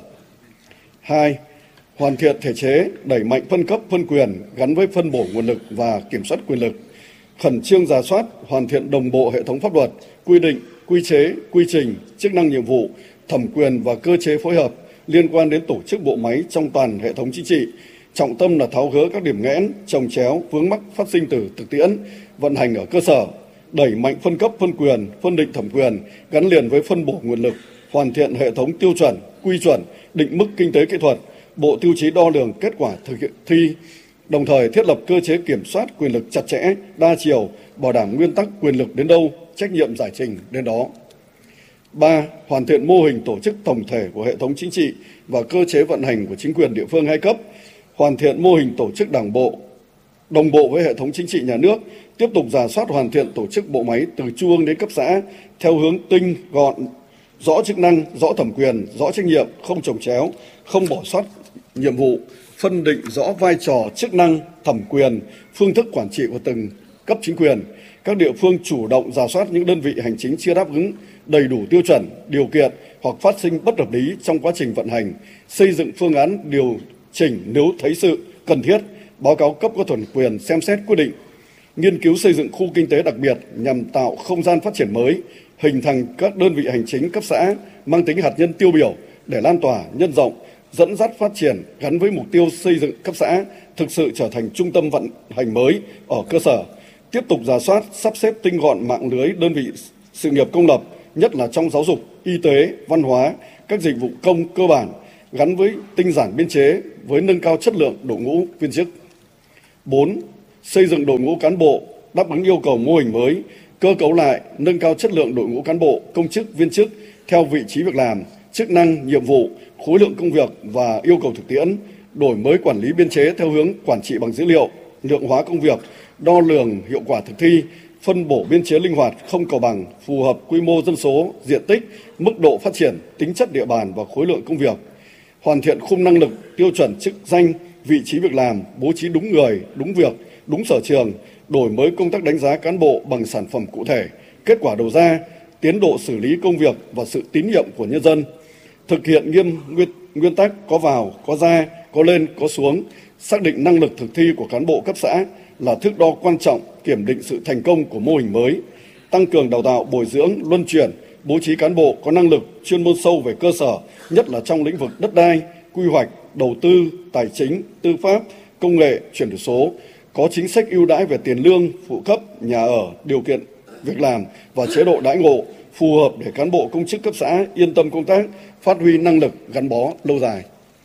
Hai, hoàn thiện thể chế, đẩy mạnh phân cấp, phân quyền gắn với phân bổ nguồn lực và kiểm soát quyền lực, khẩn trương rà soát, hoàn thiện đồng bộ hệ thống pháp luật, quy định, quy chế, quy trình, chức năng nhiệm vụ, thẩm quyền và cơ chế phối hợp liên quan đến tổ chức bộ máy trong toàn hệ thống chính trị. Trọng tâm là tháo gỡ các điểm nghẽn, chồng chéo, vướng mắc phát sinh từ thực tiễn, vận hành ở cơ sở, đẩy mạnh phân cấp, phân quyền, phân định thẩm quyền gắn liền với phân bổ nguồn lực, hoàn thiện hệ thống tiêu chuẩn, quy chuẩn, định mức kinh tế kỹ thuật, bộ tiêu chí đo lường kết quả thực hiện thi, đồng thời thiết lập cơ chế kiểm soát quyền lực chặt chẽ, đa chiều, bảo đảm nguyên tắc quyền lực đến đâu, trách nhiệm giải trình đến đó. Ba, hoàn thiện mô hình tổ chức tổng thể của hệ thống chính trị và cơ chế vận hành của chính quyền địa phương hai cấp, hoàn thiện mô hình tổ chức đảng bộ đồng bộ với hệ thống chính trị nhà nước, tiếp tục rà soát hoàn thiện tổ chức bộ máy từ trung ương đến cấp xã theo hướng tinh, gọn, rõ chức năng, rõ thẩm quyền, rõ trách nhiệm, không chồng chéo, không bỏ sót nhiệm vụ, phân định rõ vai trò, chức năng, thẩm quyền, phương thức quản trị của từng cấp chính quyền. Các địa phương chủ động rà soát những đơn vị hành chính chưa đáp ứng đầy đủ tiêu chuẩn, điều kiện hoặc phát sinh bất hợp lý trong quá trình vận hành, xây dựng phương án điều chỉnh nếu thấy sự cần thiết, báo cáo cấp có thẩm quyền xem xét quyết định. Nghiên cứu xây dựng khu kinh tế đặc biệt nhằm tạo không gian phát triển mới, hình thành các đơn vị hành chính cấp xã mang tính hạt nhân tiêu biểu để lan tỏa, nhân rộng, dẫn dắt phát triển gắn với mục tiêu xây dựng cấp xã thực sự trở thành trung tâm vận hành mới ở cơ sở. Tiếp tục rà soát, sắp xếp tinh gọn mạng lưới đơn vị sự nghiệp công lập, nhất là trong giáo dục, y tế, văn hóa, các dịch vụ công cơ bản, gắn với tinh giản biên chế với nâng cao chất lượng đội ngũ viên chức. Bốn, xây dựng đội ngũ cán bộ đáp ứng yêu cầu mô hình mới, cơ cấu lại, nâng cao chất lượng đội ngũ cán bộ, công chức, viên chức theo vị trí việc làm, chức năng, nhiệm vụ, khối lượng công việc và yêu cầu thực tiễn, đổi mới quản lý biên chế theo hướng quản trị bằng dữ liệu, lượng hóa công việc, đo lường hiệu quả thực thi, phân bổ biên chế linh hoạt, không cầu bằng, phù hợp quy mô dân số, diện tích, mức độ phát triển, tính chất địa bàn và khối lượng công việc. Hoàn thiện khung năng lực, tiêu chuẩn chức danh, vị trí việc làm, bố trí đúng người, đúng việc, đúng sở trường, đổi mới công tác đánh giá cán bộ bằng sản phẩm cụ thể, kết quả đầu ra, tiến độ xử lý công việc và sự tín nhiệm của nhân dân. Thực hiện nghiêm nguyên, nguyên tắc có vào, có ra, có lên, có xuống, xác định năng lực thực thi của cán bộ cấp xã là thước đo quan trọng kiểm định sự thành công của mô hình mới, tăng cường đào tạo, bồi dưỡng, luân chuyển, bố trí cán bộ có năng lực, chuyên môn sâu về cơ sở, nhất là trong lĩnh vực đất đai, quy hoạch, đầu tư, tài chính, tư pháp, công nghệ, chuyển đổi số, có chính sách ưu đãi về tiền lương, phụ cấp, nhà ở, điều kiện việc làm và chế độ đãi ngộ phù hợp để cán bộ công chức cấp xã yên tâm công tác, phát huy năng lực gắn bó lâu dài.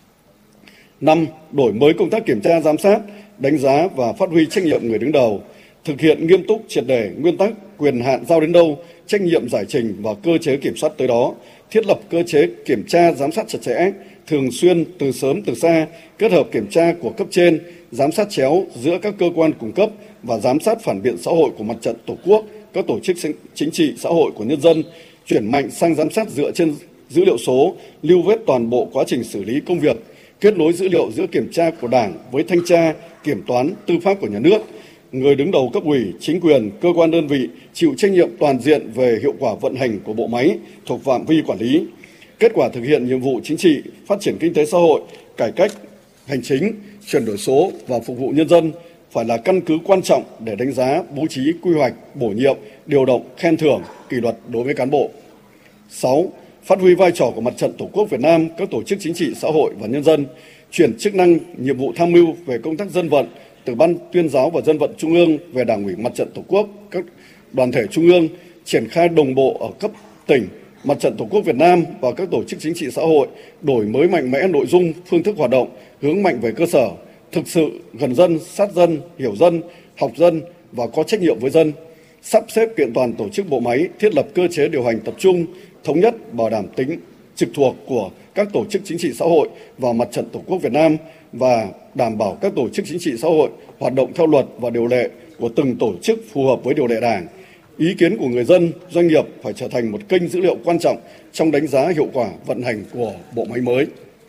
năm. Đổi mới công tác kiểm tra, giám sát, đánh giá và phát huy trách nhiệm người đứng đầu, thực hiện nghiêm túc triệt để nguyên tắc quyền hạn giao đến đâu, trách nhiệm giải trình và cơ chế kiểm soát tới đó, thiết lập cơ chế kiểm tra giám sát chặt chẽ, thường xuyên từ sớm từ xa, kết hợp kiểm tra của cấp trên, giám sát chéo giữa các cơ quan cung cấp và giám sát phản biện xã hội của Mặt trận Tổ quốc, các tổ chức chính trị xã hội của nhân dân, chuyển mạnh sang giám sát dựa trên dữ liệu số, lưu vết toàn bộ quá trình xử lý công việc, kết nối dữ liệu giữa kiểm tra của Đảng với thanh tra, kiểm toán, tư pháp của nhà nước. Người đứng đầu cấp ủy, chính quyền, cơ quan đơn vị chịu trách nhiệm toàn diện về hiệu quả vận hành của bộ máy thuộc phạm vi quản lý. Kết quả thực hiện nhiệm vụ chính trị, phát triển kinh tế xã hội, cải cách hành chính, chuyển đổi số và phục vụ nhân dân phải là căn cứ quan trọng để đánh giá, bố trí, quy hoạch, bổ nhiệm, điều động, khen thưởng, kỷ luật đối với cán bộ. sáu. Phát huy vai trò của Mặt trận Tổ quốc Việt Nam, các tổ chức chính trị xã hội và nhân dân, chuyển chức năng, nhiệm vụ tham mưu về công tác dân vận từ Ban Tuyên giáo và Dân vận Trung ương về Đảng ủy Mặt trận Tổ quốc, các đoàn thể trung ương, triển khai đồng bộ ở cấp tỉnh, Mặt trận Tổ quốc Việt Nam và các tổ chức chính trị xã hội, đổi mới mạnh mẽ nội dung, phương thức hoạt động, hướng mạnh về cơ sở, thực sự gần dân, sát dân, hiểu dân, học dân và có trách nhiệm với dân, sắp xếp kiện toàn tổ chức bộ máy, thiết lập cơ chế điều hành tập trung, thống nhất, bảo đảm tính trực thuộc của các tổ chức chính trị xã hội và Mặt trận Tổ quốc Việt Nam và đảm bảo các tổ chức chính trị xã hội hoạt động theo luật và điều lệ của từng tổ chức phù hợp với điều lệ Đảng. Ý kiến của người dân, doanh nghiệp phải trở thành một kênh dữ liệu quan trọng trong đánh giá hiệu quả vận hành của bộ máy mới.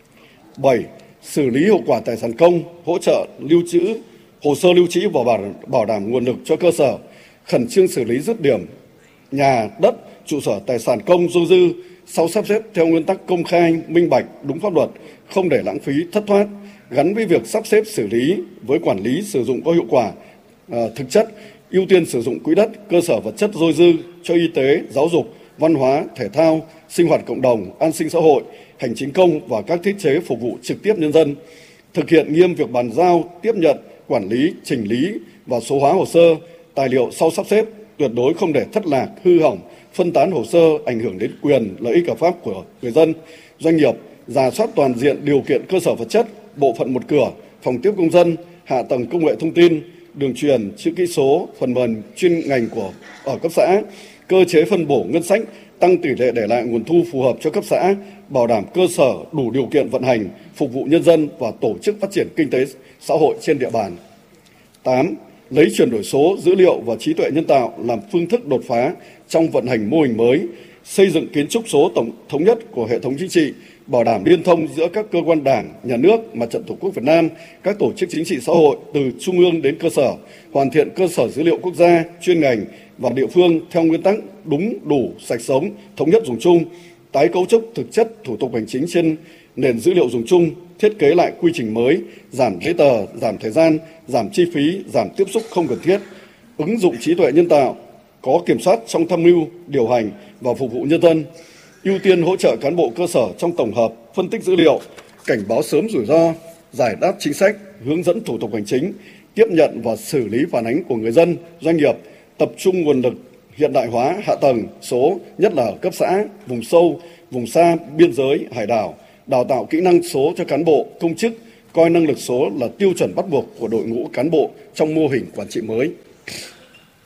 bảy. Xử lý hiệu quả tài sản công, hỗ trợ lưu trữ, hồ sơ lưu trữ và bảo đảm nguồn lực cho cơ sở, khẩn trương xử lý dứt điểm nhà, đất, trụ sở tài sản công dôi dư sau sắp xếp theo nguyên tắc công khai, minh bạch, đúng pháp luật, không để lãng phí, thất thoát, gắn với việc sắp xếp xử lý với quản lý sử dụng có hiệu quả, à, thực chất, ưu tiên sử dụng quỹ đất, cơ sở vật chất dôi dư cho y tế, giáo dục, văn hóa, thể thao, sinh hoạt cộng đồng, an sinh xã hội, hành chính công và các thiết chế phục vụ trực tiếp nhân dân. Thực hiện nghiêm việc bàn giao, tiếp nhận, quản lý, chỉnh lý và số hóa hồ sơ, tài liệu sau sắp xếp, tuyệt đối không để thất lạc, hư hỏng, phân tán hồ sơ ảnh hưởng đến quyền, lợi ích hợp pháp của người dân, doanh nghiệp, rà soát toàn diện điều kiện cơ sở vật chất, bộ phận một cửa, phòng tiếp công dân, hạ tầng công nghệ thông tin, đường truyền, chữ ký số, phần mềm chuyên ngành của ở cấp xã, cơ chế phân bổ ngân sách, tăng tỷ lệ để lại nguồn thu phù hợp cho cấp xã, bảo đảm cơ sở đủ điều kiện vận hành, phục vụ nhân dân và tổ chức phát triển kinh tế xã hội trên địa bàn. tám. Lấy chuyển đổi số, dữ liệu và trí tuệ nhân tạo làm phương thức đột phá trong vận hành mô hình mới, xây dựng kiến trúc số tổng thống nhất của hệ thống chính trị, bảo đảm liên thông giữa các cơ quan Đảng, Nhà nước, Mặt trận Tổ quốc Việt Nam, các tổ chức chính trị xã hội từ trung ương đến cơ sở, hoàn thiện cơ sở dữ liệu quốc gia, chuyên ngành và địa phương theo nguyên tắc đúng, đủ, sạch sống, thống nhất dùng chung, tái cấu trúc thực chất thủ tục hành chính trên nền dữ liệu dùng chung, thiết kế lại quy trình mới, giảm giấy tờ, giảm thời gian, giảm chi phí, giảm tiếp xúc không cần thiết, ứng dụng trí tuệ nhân tạo, có kiểm soát trong tham mưu, điều hành và phục vụ nhân dân, ưu tiên hỗ trợ cán bộ cơ sở trong tổng hợp, phân tích dữ liệu, cảnh báo sớm rủi ro, giải đáp chính sách, hướng dẫn thủ tục hành chính, tiếp nhận và xử lý phản ánh của người dân, doanh nghiệp, tập trung nguồn lực hiện đại hóa hạ tầng số, nhất là ở cấp xã, vùng sâu, vùng xa, biên giới, hải đảo, đào tạo kỹ năng số cho cán bộ, công chức, coi năng lực số là tiêu chuẩn bắt buộc của đội ngũ cán bộ trong mô hình quản trị mới.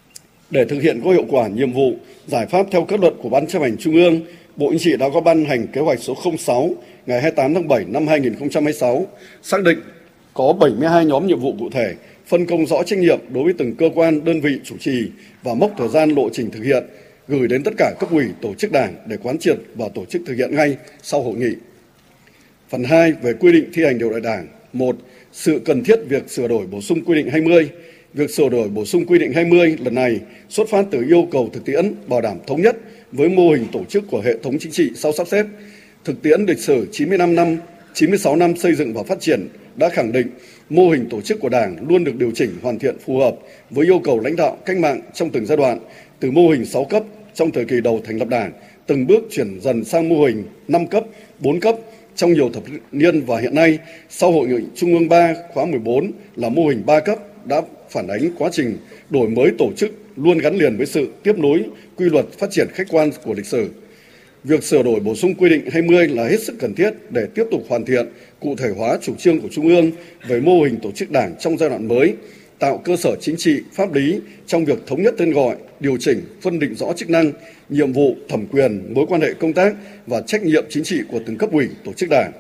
Để thực hiện có hiệu quả nhiệm vụ, giải pháp theo kết luận của Ban Chấp hành Trung ương, Bộ Chính trị đã có ban hành kế hoạch số không sáu ngày hai mươi tám tháng bảy năm hai nghìn không trăm hai mươi sáu, xác định có bảy mươi hai nhóm nhiệm vụ cụ thể, phân công rõ trách nhiệm đối với từng cơ quan, đơn vị chủ trì và mốc thời gian lộ trình thực hiện, gửi đến tất cả cấp ủy, tổ chức đảng để quán triệt và tổ chức thực hiện ngay sau hội nghị. Phần hai về quy định thi hành điều lệ Đảng. một. Sự cần thiết việc sửa đổi bổ sung quy định hai mươi. Việc sửa đổi bổ sung quy định hai mươi lần này xuất phát từ yêu cầu thực tiễn, bảo đảm thống nhất với mô hình tổ chức của hệ thống chính trị sau sắp xếp. Thực tiễn lịch sử chín mươi lăm năm, chín mươi sáu năm xây dựng và phát triển đã khẳng định mô hình tổ chức của Đảng luôn được điều chỉnh hoàn thiện phù hợp với yêu cầu lãnh đạo cách mạng trong từng giai đoạn, từ mô hình sáu cấp trong thời kỳ đầu thành lập Đảng, từng bước chuyển dần sang mô hình năm cấp, bốn cấp trong nhiều thập niên, và hiện nay sau Hội nghị Trung ương ba khóa mười bốn là mô hình ba cấp, đã phản ánh quá trình đổi mới tổ chức luôn gắn liền với sự tiếp nối quy luật phát triển khách quan của lịch sử. Việc sửa đổi bổ sung quy định hai mươi là hết sức cần thiết để tiếp tục hoàn thiện, cụ thể hóa chủ trương của Trung ương về mô hình tổ chức Đảng trong giai đoạn mới, tạo cơ sở chính trị, pháp lý trong việc thống nhất tên gọi, điều chỉnh, phân định rõ chức năng, nhiệm vụ, thẩm quyền, mối quan hệ công tác và trách nhiệm chính trị của từng cấp ủy, tổ chức Đảng.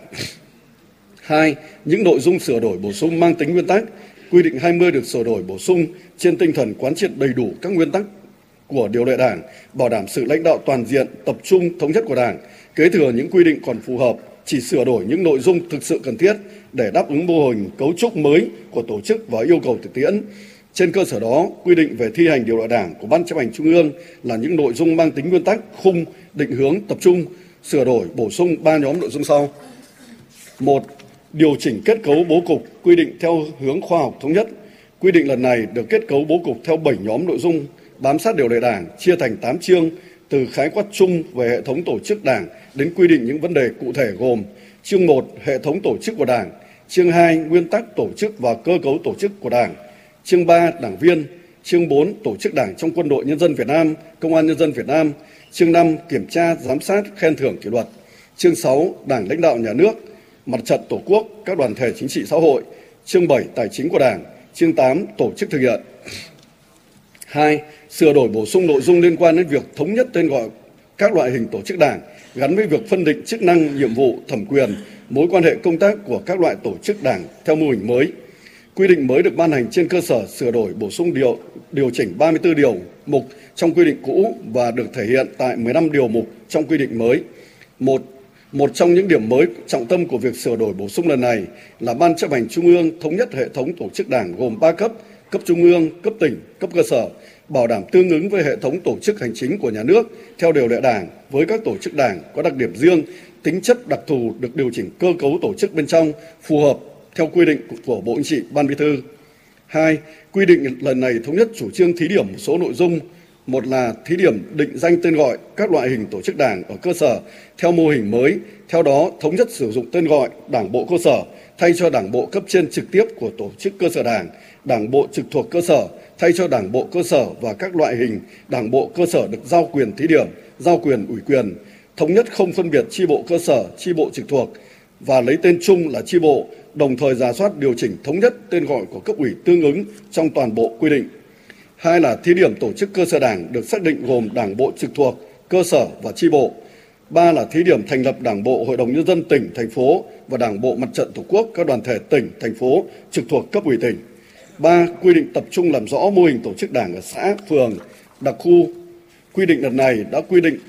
Hai, những nội dung sửa đổi bổ sung mang tính nguyên tắc. Quy định hai mươi được sửa đổi bổ sung trên tinh thần quán triệt đầy đủ các nguyên tắc của điều lệ Đảng, bảo đảm sự lãnh đạo toàn diện, tập trung, thống nhất của Đảng, kế thừa những quy định còn phù hợp, chỉ sửa đổi những nội dung thực sự cần thiết để đáp ứng mô hình cấu trúc mới của tổ chức và yêu cầu thực tiễn. Trên cơ sở đó, quy định về thi hành điều lệ Đảng của Ban Chấp hành Trung ương là những nội dung mang tính nguyên tắc, khung, định hướng, tập trung, sửa đổi, bổ sung ba nhóm nội dung sau. Một, điều chỉnh kết cấu bố cục, quy định theo hướng khoa học thống nhất. Quy định lần này được kết cấu bố cục theo bảy nhóm nội dung, bám sát điều lệ Đảng, chia thành tám chương, từ khái quát chung về hệ thống tổ chức Đảng đến quy định những vấn đề cụ thể gồm: chương một, hệ thống tổ chức của Đảng; chương hai, nguyên tắc tổ chức và cơ cấu tổ chức của Đảng; chương ba, đảng viên; chương bốn, tổ chức Đảng trong Quân đội Nhân dân Việt Nam, Công an Nhân dân Việt Nam; chương năm, kiểm tra, giám sát, khen thưởng kỷ luật; chương sáu, Đảng lãnh đạo nhà nước, Mặt trận Tổ quốc, các đoàn thể chính trị xã hội; chương bảy, tài chính của Đảng; chương tám, tổ chức thực hiện. Hai, sửa đổi bổ sung nội dung liên quan đến việc thống nhất tên gọi các loại hình tổ chức Đảng gắn với việc phân định chức năng, nhiệm vụ, thẩm quyền, mối quan hệ công tác của các loại tổ chức Đảng theo mô hình mới. Quy định mới được ban hành trên cơ sở sửa đổi bổ sung điều điều chỉnh ba mươi tư điều mục trong quy định cũ và được thể hiện tại mười lăm điều mục trong quy định mới. Một, một trong những điểm mới trọng tâm của việc sửa đổi bổ sung lần này là Ban Chấp hành Trung ương thống nhất hệ thống tổ chức Đảng gồm ba cấp: cấp trung ương, cấp tỉnh, cấp cơ sở, bảo đảm tương ứng với hệ thống tổ chức hành chính của nhà nước theo điều lệ Đảng với các tổ chức Đảng có đặc điểm riêng, tính chất đặc thù được điều chỉnh cơ cấu tổ chức bên trong phù hợp theo quy định của Bộ Chính trị, Ban Bí thư. Hai, quy định lần này thống nhất chủ trương thí điểm một số nội dung. Một là thí điểm định danh tên gọi các loại hình tổ chức Đảng ở cơ sở theo mô hình mới, theo đó thống nhất sử dụng tên gọi Đảng bộ cơ sở thay cho Đảng bộ cấp trên trực tiếp của tổ chức cơ sở Đảng, Đảng bộ trực thuộc cơ sở thay cho Đảng bộ cơ sở và các loại hình Đảng bộ cơ sở được giao quyền thí điểm, giao quyền ủy quyền, thống nhất không phân biệt chi bộ cơ sở, chi bộ trực thuộc và lấy tên chung là chi bộ, đồng thời rà soát điều chỉnh thống nhất tên gọi của cấp ủy tương ứng trong toàn bộ quy định. Hai là thí điểm tổ chức cơ sở Đảng được xác định gồm Đảng bộ trực thuộc, cơ sở và chi bộ. Ba là thí điểm thành lập Đảng bộ Hội đồng Nhân dân tỉnh, thành phố và Đảng bộ Mặt trận Tổ quốc các đoàn thể tỉnh, thành phố trực thuộc cấp ủy tỉnh. Ba, quy định tập trung làm rõ mô hình tổ chức Đảng ở xã, phường, đặc khu. Quy định lần này đã quy định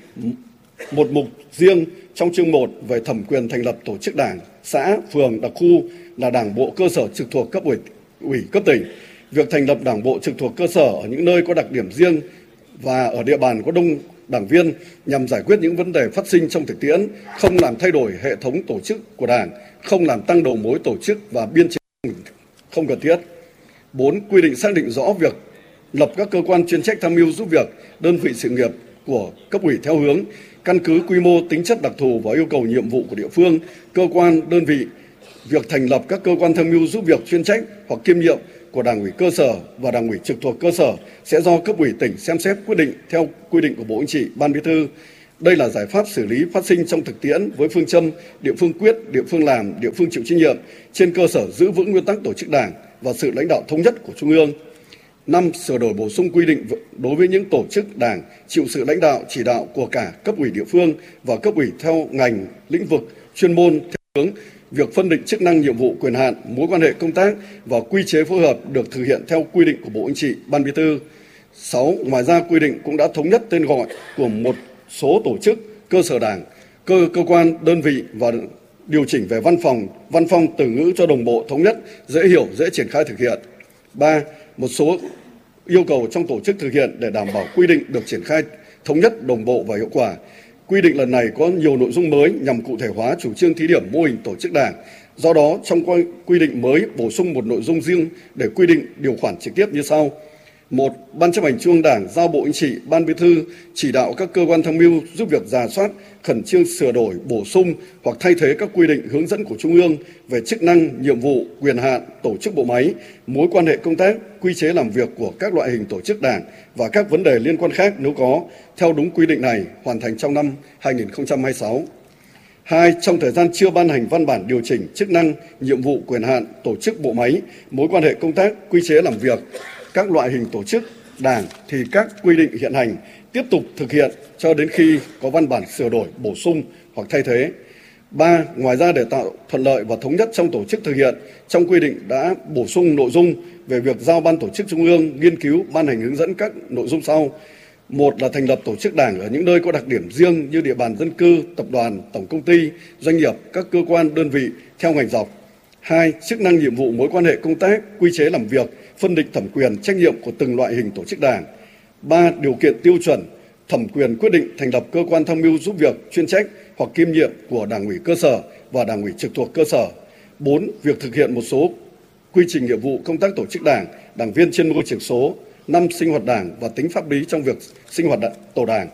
một mục riêng trong chương một về thẩm quyền thành lập tổ chức Đảng, xã, phường, đặc khu là Đảng bộ cơ sở trực thuộc cấp ủy, ủy cấp tỉnh. Việc thành lập Đảng bộ trực thuộc cơ sở ở những nơi có đặc điểm riêng và ở địa bàn có đông đảng viên nhằm giải quyết những vấn đề phát sinh trong thực tiễn, không làm thay đổi hệ thống tổ chức của Đảng, không làm tăng đầu mối tổ chức và biên chế không cần thiết. Bốn, quy định xác định rõ việc lập các cơ quan chuyên trách tham mưu giúp việc, đơn vị sự nghiệp của cấp ủy theo hướng căn cứ quy mô, tính chất đặc thù và yêu cầu nhiệm vụ của địa phương, cơ quan, đơn vị. Việc thành lập các cơ quan tham mưu giúp việc chuyên trách hoặc kiêm nhiệm của Đảng ủy cơ sở và Đảng ủy trực thuộc cơ sở sẽ do cấp ủy tỉnh xem xét quyết định theo quy định của Bộ Chính trị, Ban Bí thư. Đây là giải pháp xử lý phát sinh trong thực tiễn với phương châm địa phương quyết, địa phương làm, địa phương chịu trách nhiệm trên cơ sở giữ vững nguyên tắc tổ chức Đảng và sự lãnh đạo thống nhất của Trung ương. năm. Sửa đổi bổ sung quy định đối với những tổ chức đảng chịu sự lãnh đạo chỉ đạo của cả cấp ủy địa phương và cấp ủy theo ngành, lĩnh vực, chuyên môn theo hướng việc phân định chức năng, nhiệm vụ, quyền hạn, mối quan hệ công tác và quy chế phối hợp được thực hiện theo quy định của Bộ Chính trị, Ban Bí thư. sáu. Ngoài ra, quy định cũng đã thống nhất tên gọi của một số tổ chức, cơ sở đảng, cơ cơ quan, đơn vị và điều chỉnh về văn phòng, văn phong từ ngữ cho đồng bộ, thống nhất, dễ hiểu, dễ triển khai thực hiện. ba. Một số yêu cầu trong tổ chức thực hiện để đảm bảo quy định được triển khai thống nhất, đồng bộ và hiệu quả. Quy định lần này có nhiều nội dung mới nhằm cụ thể hóa chủ trương thí điểm mô hình tổ chức đảng. Do đó, trong quy định mới bổ sung một nội dung riêng để quy định điều khoản trực tiếp như sau. một. Ban chấp hành Trung ương Đảng giao Bộ Chính trị, Ban Bí thư chỉ đạo các cơ quan tham mưu giúp việc rà soát, khẩn trương sửa đổi, bổ sung hoặc thay thế các quy định hướng dẫn của Trung ương về chức năng, nhiệm vụ, quyền hạn, tổ chức bộ máy, mối quan hệ công tác, quy chế làm việc của các loại hình tổ chức đảng và các vấn đề liên quan khác nếu có, theo đúng quy định này, hoàn thành trong năm hai nghìn không trăm hai mươi sáu. hai. Trong thời gian chưa ban hành văn bản điều chỉnh chức năng, nhiệm vụ, quyền hạn, tổ chức bộ máy, mối quan hệ công tác, quy chế làm việc, các loại hình tổ chức đảng thì các quy định hiện hành tiếp tục thực hiện cho đến khi có văn bản sửa đổi, bổ sung hoặc thay thế. ba. Ngoài ra, để tạo thuận lợi và thống nhất trong tổ chức thực hiện, trong quy định đã bổ sung nội dung về việc giao Ban Tổ chức Trung ương nghiên cứu, ban hành hướng dẫn các nội dung sau. Một là thành lập tổ chức đảng ở những nơi có đặc điểm riêng như địa bàn dân cư, tập đoàn, tổng công ty, doanh nghiệp, các cơ quan, đơn vị theo ngành dọc. Hai. Chức năng, nhiệm vụ, mối quan hệ công tác, quy chế làm việc, phân định thẩm quyền, trách nhiệm của từng loại hình tổ chức đảng. Ba. Điều kiện, tiêu chuẩn, thẩm quyền quyết định thành lập cơ quan tham mưu giúp việc chuyên trách hoặc kiêm nhiệm của Đảng ủy cơ sở và Đảng ủy trực thuộc cơ sở. Bốn. Việc thực hiện một số quy trình nghiệp vụ công tác tổ chức đảng, đảng viên trên môi trường số. Năm. Sinh hoạt đảng và tính pháp lý trong việc sinh hoạt tổ đảng.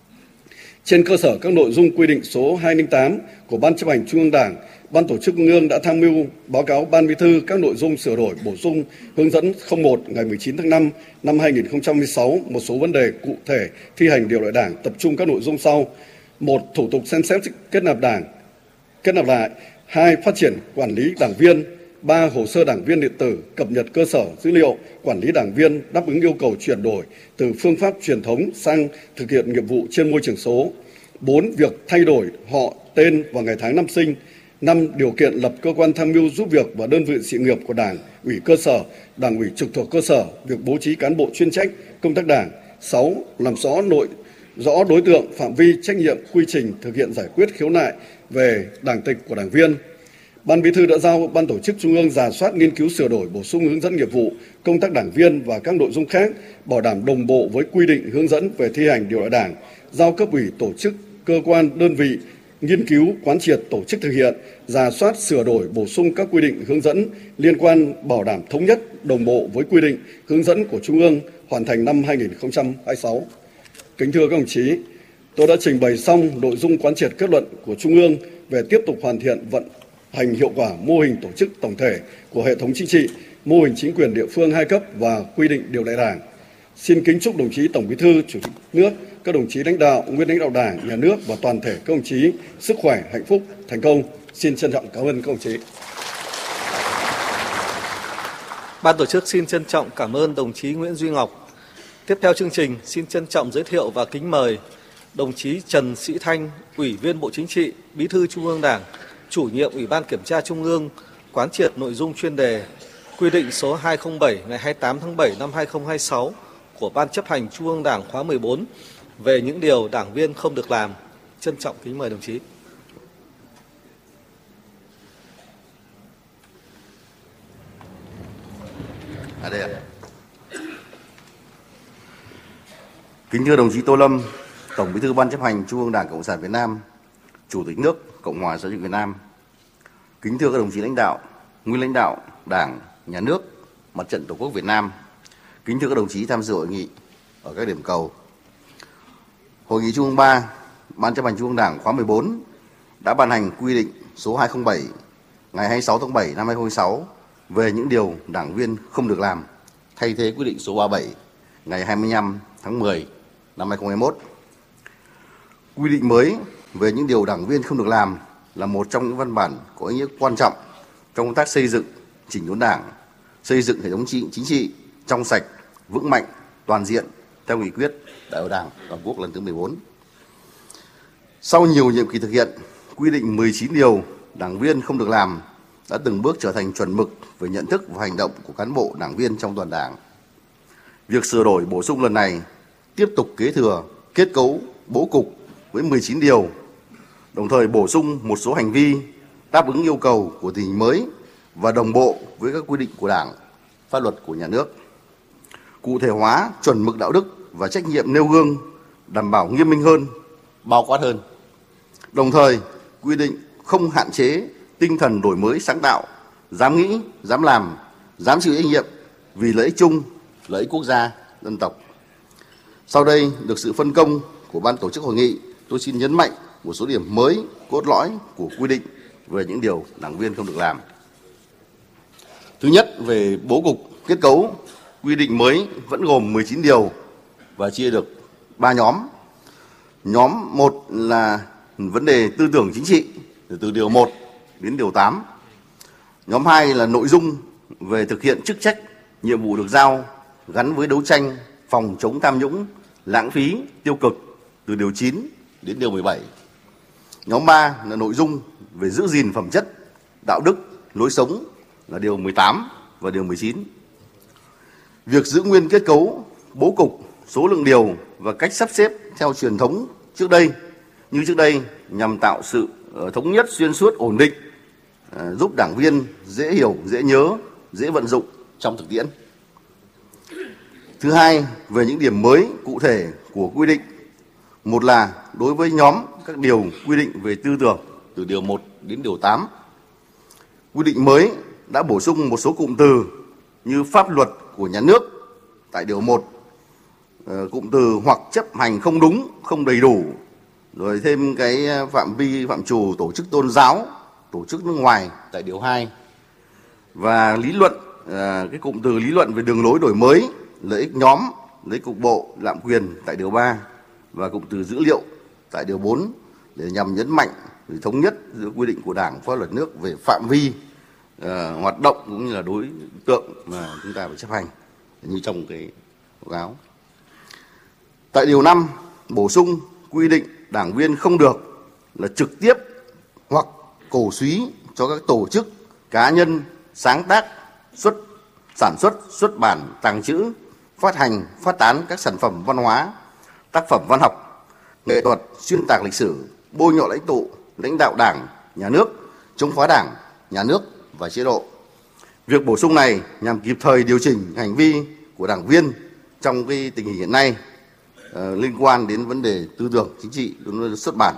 Trên cơ sở các nội dung quy định số hai không tám của Ban chấp hành Trung ương Đảng, Ban Tổ chức Trung ương đã tham mưu báo cáo Ban Bí thư các nội dung sửa đổi, bổ sung hướng dẫn không một ngày mười chín tháng năm năm hai nghìn không trăm mười sáu một số vấn đề cụ thể thi hành điều lệ đảng, tập trung các nội dung sau. Một. Thủ tục xem xét kết nạp đảng, kết nạp lại. Hai. Phát triển quản lý đảng viên. Ba. Hồ sơ đảng viên điện tử, cập nhật cơ sở dữ liệu quản lý đảng viên đáp ứng yêu cầu chuyển đổi từ phương pháp truyền thống sang thực hiện nghiệp vụ trên môi trường số. Bốn. Việc thay đổi họ, tên và ngày tháng năm sinh. Năm. Điều kiện lập cơ quan tham mưu giúp việc và đơn vị sự nghiệp của Đảng ủy cơ sở, Đảng ủy trực thuộc cơ sở, việc bố trí cán bộ chuyên trách công tác đảng. Sáu. Làm rõ nội rõ đối tượng, phạm vi, trách nhiệm, quy trình thực hiện giải quyết khiếu nại về đảng tịch của đảng viên. Ban Bí thư đã giao Ban Tổ chức Trung ương rà soát, nghiên cứu, sửa đổi, bổ sung hướng dẫn nghiệp vụ công tác đảng viên và các nội dung khác bảo đảm đồng bộ với quy định hướng dẫn về thi hành điều lệ đảng, giao cấp ủy, tổ chức, cơ quan, đơn vị nghiên cứu, quán triệt, tổ chức thực hiện, rà soát, sửa đổi, bổ sung các quy định hướng dẫn liên quan bảo đảm thống nhất, đồng bộ với quy định hướng dẫn của Trung ương, hoàn thành năm hai nghìn không trăm hai mươi sáu. Kính thưa các đồng chí, tôi đã trình bày xong nội dung quán triệt kết luận của Trung ương về tiếp tục hoàn thiện vận hành hiệu quả mô hình tổ chức tổng thể của hệ thống chính trị, mô hình chính quyền địa phương hai cấp và quy định điều lệ đảng. Xin kính chúc đồng chí Tổng Bí thư, Chủ tịch nước, các đồng chí lãnh đạo, nguyên lãnh đạo Đảng, Nhà nước và toàn thể các đồng chí sức khỏe, hạnh phúc, thành công. Xin trân trọng cảm ơn các đồng chí. Ban tổ chức xin trân trọng cảm ơn đồng chí Nguyễn Duy Ngọc. Tiếp theo chương trình, xin trân trọng giới thiệu và kính mời đồng chí Trần Sĩ Thanh, Ủy viên Bộ Chính trị, Bí thư Trung ương Đảng, Chủ nhiệm Ủy ban Kiểm tra Trung ương quán triệt nội dung chuyên đề quy định số hai không bảy ngày hai mươi tám tháng bảy năm hai nghìn không trăm hai mươi sáu của Ban chấp hành Trung ương Đảng khóa mười bốn về những điều đảng viên không được làm. Trân trọng kính mời đồng chí. À đây ạ. Kính thưa đồng chí Tô Lâm, Tổng Bí thư Ban chấp hành Trung ương Đảng Cộng sản Việt Nam, Chủ tịch nước Cộng hòa xã hội chủ nghĩa Việt Nam. Kính thưa các đồng chí lãnh đạo, nguyên lãnh đạo Đảng, Nhà nước, Mặt trận Tổ quốc Việt Nam. Kính thưa các đồng chí tham dự hội nghị ở các điểm cầu. Hội nghị Trung ương ba, Ban chấp hành Trung ương Đảng khóa mười bốn đã ban hành quy định số hai không bảy ngày hai mươi sáu tháng bảy năm hai nghìn không trăm hai mươi sáu về những điều đảng viên không được làm, thay thế quy định số ba mươi bảy ngày hai mươi lăm tháng mười năm hai nghìn không trăm hai mươi mốt. Quy định mới về những điều đảng viên không được làm là một trong những văn bản có ý nghĩa quan trọng trong công tác xây dựng, chỉnh đốn Đảng, xây dựng hệ thống chính trị trong sạch, vững mạnh, toàn diện theo nghị quyết Đại hội Đảng toàn quốc lần thứ mười bốn. Sau nhiều nhiệm kỳ thực hiện, quy định mười chín điều đảng viên không được làm đã từng bước trở thành chuẩn mực về nhận thức và hành động của cán bộ đảng viên trong toàn Đảng. Việc sửa đổi bổ sung lần này tiếp tục kế thừa kết cấu bố cục với mười chín điều, đồng thời bổ sung một số hành vi đáp ứng yêu cầu của tình hình mới và đồng bộ với các quy định của Đảng, pháp luật của nhà nước. Cụ thể hóa chuẩn mực đạo đức và trách nhiệm nêu gương, đảm bảo nghiêm minh hơn, bao quát hơn. Đồng thời, quy định không hạn chế tinh thần đổi mới sáng tạo, dám nghĩ, dám làm, dám chịu trách nhiệm vì lợi ích chung, lợi ích quốc gia, dân tộc. Sau đây, được sự phân công của ban tổ chức hội nghị, tôi xin nhấn mạnh một số điểm mới, cốt lõi của quy định về những điều đảng viên không được làm. Thứ nhất, về bố cục, kết cấu, quy định mới vẫn gồm mười chín điều và chia được ba nhóm. Nhóm một là vấn đề tư tưởng chính trị, từ điều một đến điều tám. Nhóm hai là nội dung về thực hiện chức trách, nhiệm vụ được giao gắn với đấu tranh phòng chống tham nhũng, lãng phí, tiêu cực, từ điều chín đến điều mười bảy. Nhóm ba là nội dung về giữ gìn phẩm chất, đạo đức, lối sống, là điều mười tám và điều mười chín. Việc giữ nguyên kết cấu, bố cục, số lượng điều và cách sắp xếp theo truyền thống trước đây như trước đây nhằm tạo sự thống nhất xuyên suốt, ổn định, giúp đảng viên dễ hiểu, dễ nhớ, dễ vận dụng trong thực tiễn. Thứ hai, về những điểm mới cụ thể của quy định. Một là đối với nhóm các điều quy định về tư tưởng từ điều một đến điều tám. Quy định mới đã bổ sung một số cụm từ như pháp luật của nhà nước tại điều một, cụm từ hoặc chấp hành không đúng, không đầy đủ, rồi thêm cái phạm vi phạm trù tổ chức tôn giáo, tổ chức nước ngoài tại điều hai, và lý luận, cái cụm từ lý luận về đường lối đổi mới, lợi ích nhóm, lợi ích cục bộ, lạm quyền tại điều ba, và cụm từ dữ liệu tại điều bốn để nhằm nhấn mạnh để thống nhất giữa quy định của Đảng, pháp luật nước về phạm vi uh, hoạt động cũng như là đối tượng mà chúng ta phải chấp hành như trong cái báo cáo. Tại điều năm, bổ sung quy định đảng viên không được là trực tiếp hoặc cổ suý cho các tổ chức, cá nhân sáng tác, xuất sản xuất, xuất bản, tàng trữ, phát hành, phát tán các sản phẩm văn hóa, tác phẩm văn học, nghệ thuật, xuyên tạc lịch sử, bôi nhọ lãnh tụ, lãnh đạo Đảng, nhà nước, chống phá Đảng, nhà nước và chế độ. Việc bổ sung này nhằm kịp thời điều chỉnh hành vi của đảng viên trong cái tình hình hiện nay uh, liên quan đến vấn đề tư tưởng chính trị, xuất bản.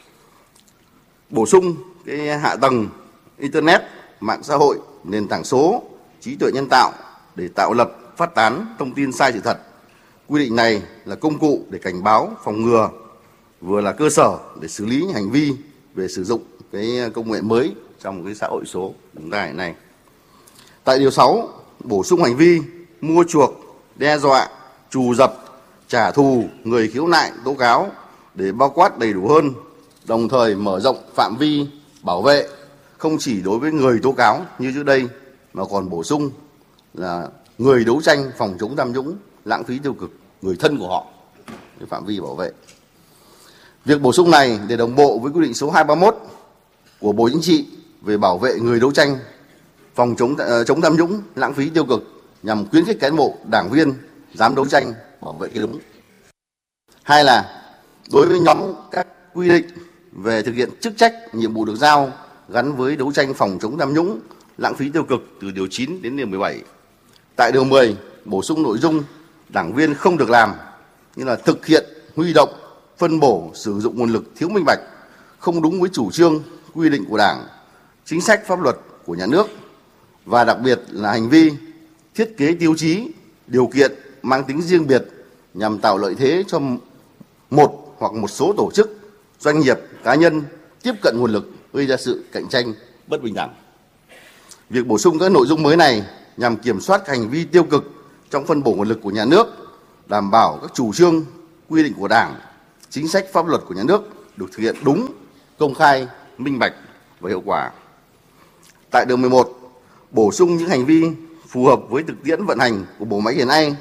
Bổ sung cái hạ tầng internet, mạng xã hội, nền tảng số, trí tuệ nhân tạo để tạo lập, phát tán thông tin sai sự thật. Quy định này là công cụ để cảnh báo, phòng ngừa, vừa là cơ sở để xử lý những hành vi về sử dụng cái công nghệ mới trong cái xã hội số của chúng ta hiện nay. Tại điều sáu, bổ sung hành vi mua chuộc, đe dọa, trù dập, trả thù người khiếu nại, tố cáo để bao quát đầy đủ hơn, đồng thời mở rộng phạm vi bảo vệ không chỉ đối với người tố cáo như trước đây mà còn bổ sung là người đấu tranh phòng chống tham nhũng, lãng phí tiêu cực, người thân của họ, cái phạm vi bảo vệ. Việc bổ sung này để đồng bộ với quy định số hai trăm ba mươi mốt của Bộ Chính trị về bảo vệ người đấu tranh phòng chống uh, chống tham nhũng, lãng phí tiêu cực nhằm khuyến khích cán bộ, đảng viên dám đấu tranh bảo vệ cái đúng. Hai là đối với nhóm các quy định về thực hiện chức trách, nhiệm vụ được giao gắn với đấu tranh phòng chống tham nhũng, lãng phí tiêu cực từ điều chín đến điều mười bảy. Tại điều mười, bổ sung nội dung đảng viên không được làm như là thực hiện, huy động, phân bổ, sử dụng nguồn lực thiếu minh bạch, không đúng với chủ trương, quy định của Đảng, chính sách pháp luật của nhà nước, và đặc biệt là hành vi thiết kế tiêu chí, điều kiện mang tính riêng biệt nhằm tạo lợi thế cho một hoặc một số tổ chức, doanh nghiệp, cá nhân tiếp cận nguồn lực, gây ra sự cạnh tranh bất bình đẳng. Việc bổ sung các nội dung mới này nhằm kiểm soát hành vi tiêu cực trong phân bổ nguồn lực của nhà nước, đảm bảo các chủ trương, quy định của Đảng, chính sách pháp luật của nhà nước được thực hiện đúng, công khai, minh bạch và hiệu quả. Tại điều mười một, bổ sung những hành vi phù hợp với thực tiễn vận hành của bộ máy hiện nay,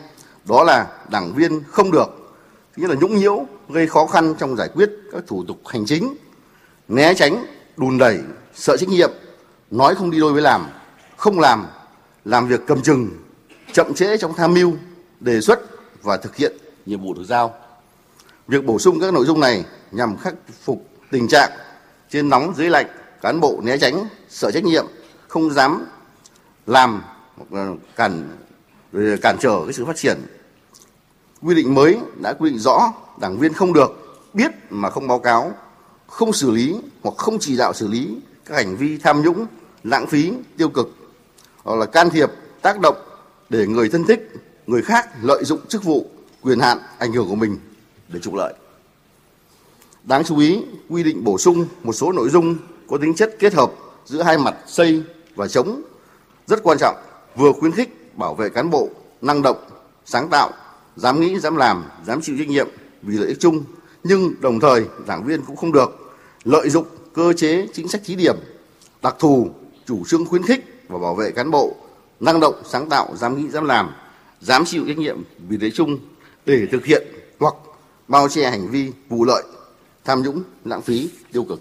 Đó là đảng viên không được, thứ nhất là nhũng nhiễu, gây khó khăn trong giải quyết các thủ tục hành chính, né tránh, đùn đẩy, sợ trách nhiệm, nói không đi đôi với làm, không làm, làm việc cầm chừng, chậm trễ trong tham mưu, đề xuất và thực hiện nhiệm vụ được giao. Việc bổ sung các nội dung này nhằm khắc phục tình trạng trên nóng dưới lạnh, cán bộ né tránh, sợ trách nhiệm, không dám làm hoặc là cản cản trở cái sự phát triển. Quy định mới đã quy định rõ đảng viên không được biết mà không báo cáo, không xử lý hoặc không chỉ đạo xử lý các hành vi tham nhũng, lãng phí, tiêu cực, hoặc là can thiệp, tác động để người thân thích, người khác lợi dụng chức vụ, quyền hạn, ảnh hưởng của mình để trục lợi. Đáng chú ý, quy định bổ sung một số nội dung có tính chất kết hợp giữa hai mặt xây và chống rất quan trọng, vừa khuyến khích bảo vệ cán bộ năng động, sáng tạo, dám nghĩ, dám làm, dám chịu trách nhiệm vì lợi ích chung, nhưng đồng thời đảng viên cũng không được lợi dụng cơ chế chính sách thí điểm, đặc thù, chủ trương khuyến khích và bảo vệ cán bộ năng động, sáng tạo, dám nghĩ, dám làm, dám chịu trách nhiệm vì lợi ích chung để thực hiện hoặc bao che hành vi vụ lợi, tham nhũng, lãng phí, tiêu cực.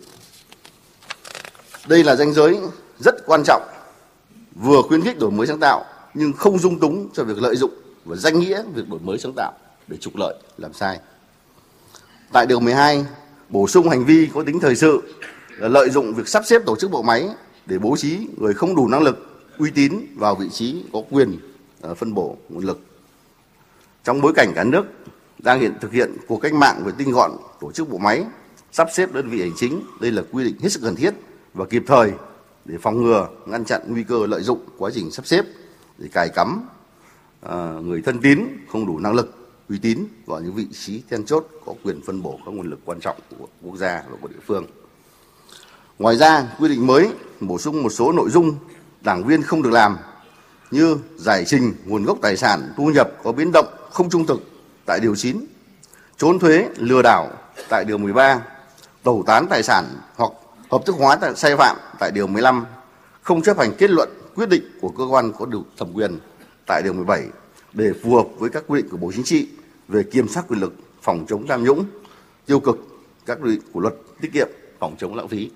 Đây là ranh giới rất quan trọng, vừa khuyến khích đổi mới sáng tạo nhưng không dung túng cho việc lợi dụng và danh nghĩa việc đổi mới sáng tạo để trục lợi, làm sai. Tại điều mười hai, bổ sung hành vi có tính thời sự là lợi dụng việc sắp xếp tổ chức bộ máy để bố trí người không đủ năng lực, uy tín vào vị trí có quyền phân bổ nguồn lực. Trong bối cảnh cả nước đang hiện thực hiện cuộc cách mạng về tinh gọn tổ chức bộ máy, sắp xếp đơn vị hành chính, đây là quy định hết sức cần thiết và kịp thời để phòng ngừa, ngăn chặn nguy cơ lợi dụng quá trình sắp xếp để cài cắm uh, người thân tín không đủ năng lực, uy tín vào những vị trí then chốt có quyền phân bổ các nguồn lực quan trọng của quốc gia và của địa phương. Ngoài ra, quy định mới bổ sung một số nội dung đảng viên không được làm như giải trình nguồn gốc tài sản thu nhập có biến động không trung thực tại điều chín, trốn thuế, lừa đảo tại điều mười ba, tẩu tán tài sản hoặc hợp thức hóa sai phạm tại điều mười lăm, không chấp hành kết luận, quyết định của cơ quan có được thẩm quyền tại điều mười bảy để phù hợp với các quy định của Bộ Chính trị về kiểm soát quyền lực, phòng chống tham nhũng, tiêu cực, các quy định của luật tiết kiệm, phòng chống lãng phí.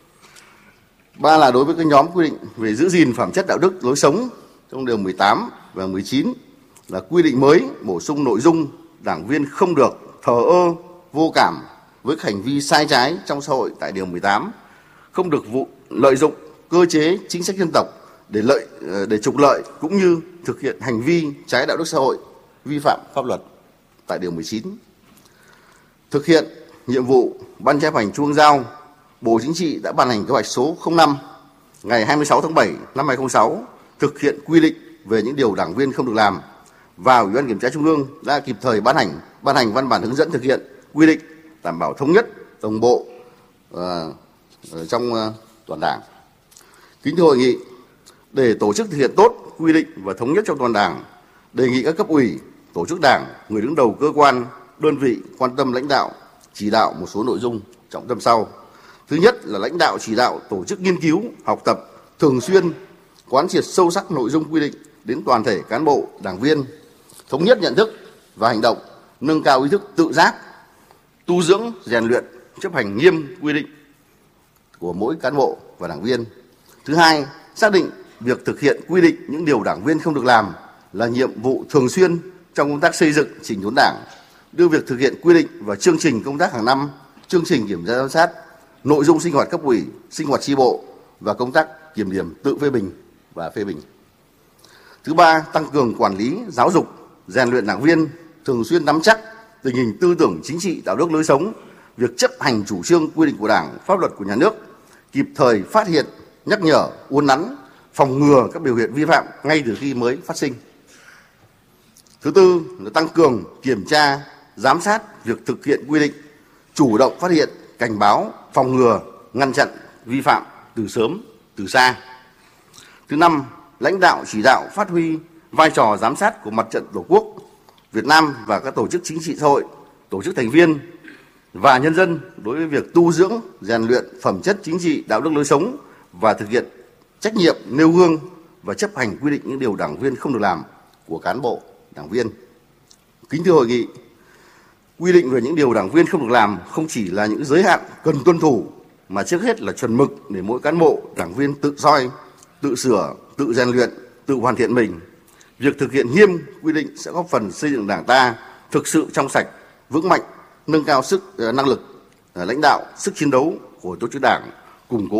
Ba là đối với các nhóm quy định về giữ gìn phẩm chất đạo đức lối sống trong điều mười tám và mười chín là quy định mới bổ sung nội dung đảng viên không được thờ ơ, vô cảm với hành vi sai trái trong xã hội tại điều mười tám, không được vụ lợi dụng cơ chế chính sách dân tộc để lợi để trục lợi cũng như thực hiện hành vi trái đạo đức xã hội, vi phạm pháp luật tại điều mười chín. Thực hiện nhiệm vụ Ban chấp hành Trung ương giao, Bộ Chính trị đã ban hành kế hoạch số không năm ngày hai mươi sáu tháng bảy năm hai nghìn không trăm lẻ sáu thực hiện quy định về những điều đảng viên không được làm, và Ủy ban Kiểm tra Trung ương đã kịp thời ban hành ban hành văn bản hướng dẫn thực hiện quy định, đảm bảo thống nhất, đồng bộ uh, trong uh, toàn Đảng. Kính thưa hội nghị, để tổ chức thực hiện tốt quy định và thống nhất trong toàn Đảng, đề nghị các cấp ủy, tổ chức Đảng, người đứng đầu cơ quan, đơn vị quan tâm lãnh đạo, chỉ đạo một số nội dung trọng tâm sau. Thứ nhất là lãnh đạo chỉ đạo tổ chức nghiên cứu, học tập thường xuyên, quán triệt sâu sắc nội dung quy định đến toàn thể cán bộ, đảng viên, thống nhất nhận thức và hành động, nâng cao ý thức tự giác, tu dưỡng, rèn luyện, chấp hành nghiêm quy định của mỗi cán bộ và đảng viên. Thứ hai, xác định việc thực hiện quy định những điều đảng viên không được làm là nhiệm vụ thường xuyên trong công tác xây dựng chỉnh đốn Đảng, đưa việc thực hiện quy định vào chương trình công tác hàng năm, chương trình kiểm tra giám sát, nội dung sinh hoạt cấp ủy, sinh hoạt chi bộ và công tác kiểm điểm tự phê bình và phê bình. Thứ ba, tăng cường quản lý, giáo dục, rèn luyện đảng viên, thường xuyên nắm chắc tình hình tư tưởng chính trị, đạo đức lối sống, việc chấp hành chủ trương quy định của Đảng, pháp luật của nhà nước, kịp thời phát hiện, nhắc nhở, uốn nắn, phòng ngừa các biểu hiện vi phạm ngay từ khi mới phát sinh. Thứ tư là tăng cường kiểm tra, giám sát việc thực hiện quy định, chủ động phát hiện, cảnh báo, phòng ngừa, ngăn chặn vi phạm từ sớm, từ xa. Thứ năm, lãnh đạo chỉ đạo phát huy vai trò giám sát của Mặt trận Tổ quốc Việt Nam và các tổ chức chính trị xã hội, tổ chức thành viên và nhân dân đối với việc tu dưỡng, rèn luyện phẩm chất chính trị, đạo đức lối sống và thực hiện trách nhiệm nêu gương và chấp hành quy định những điều đảng viên không được làm của cán bộ, đảng viên. Kính thưa hội nghị, quy định về những điều đảng viên không được làm không chỉ là những giới hạn cần tuân thủ, mà trước hết là chuẩn mực để mỗi cán bộ, đảng viên tự soi, tự sửa, tự rèn luyện, tự hoàn thiện mình. Việc thực hiện nghiêm quy định sẽ góp phần xây dựng Đảng ta thực sự trong sạch, vững mạnh, nâng cao sức năng lực lãnh đạo, sức chiến đấu của tổ chức Đảng, củng cố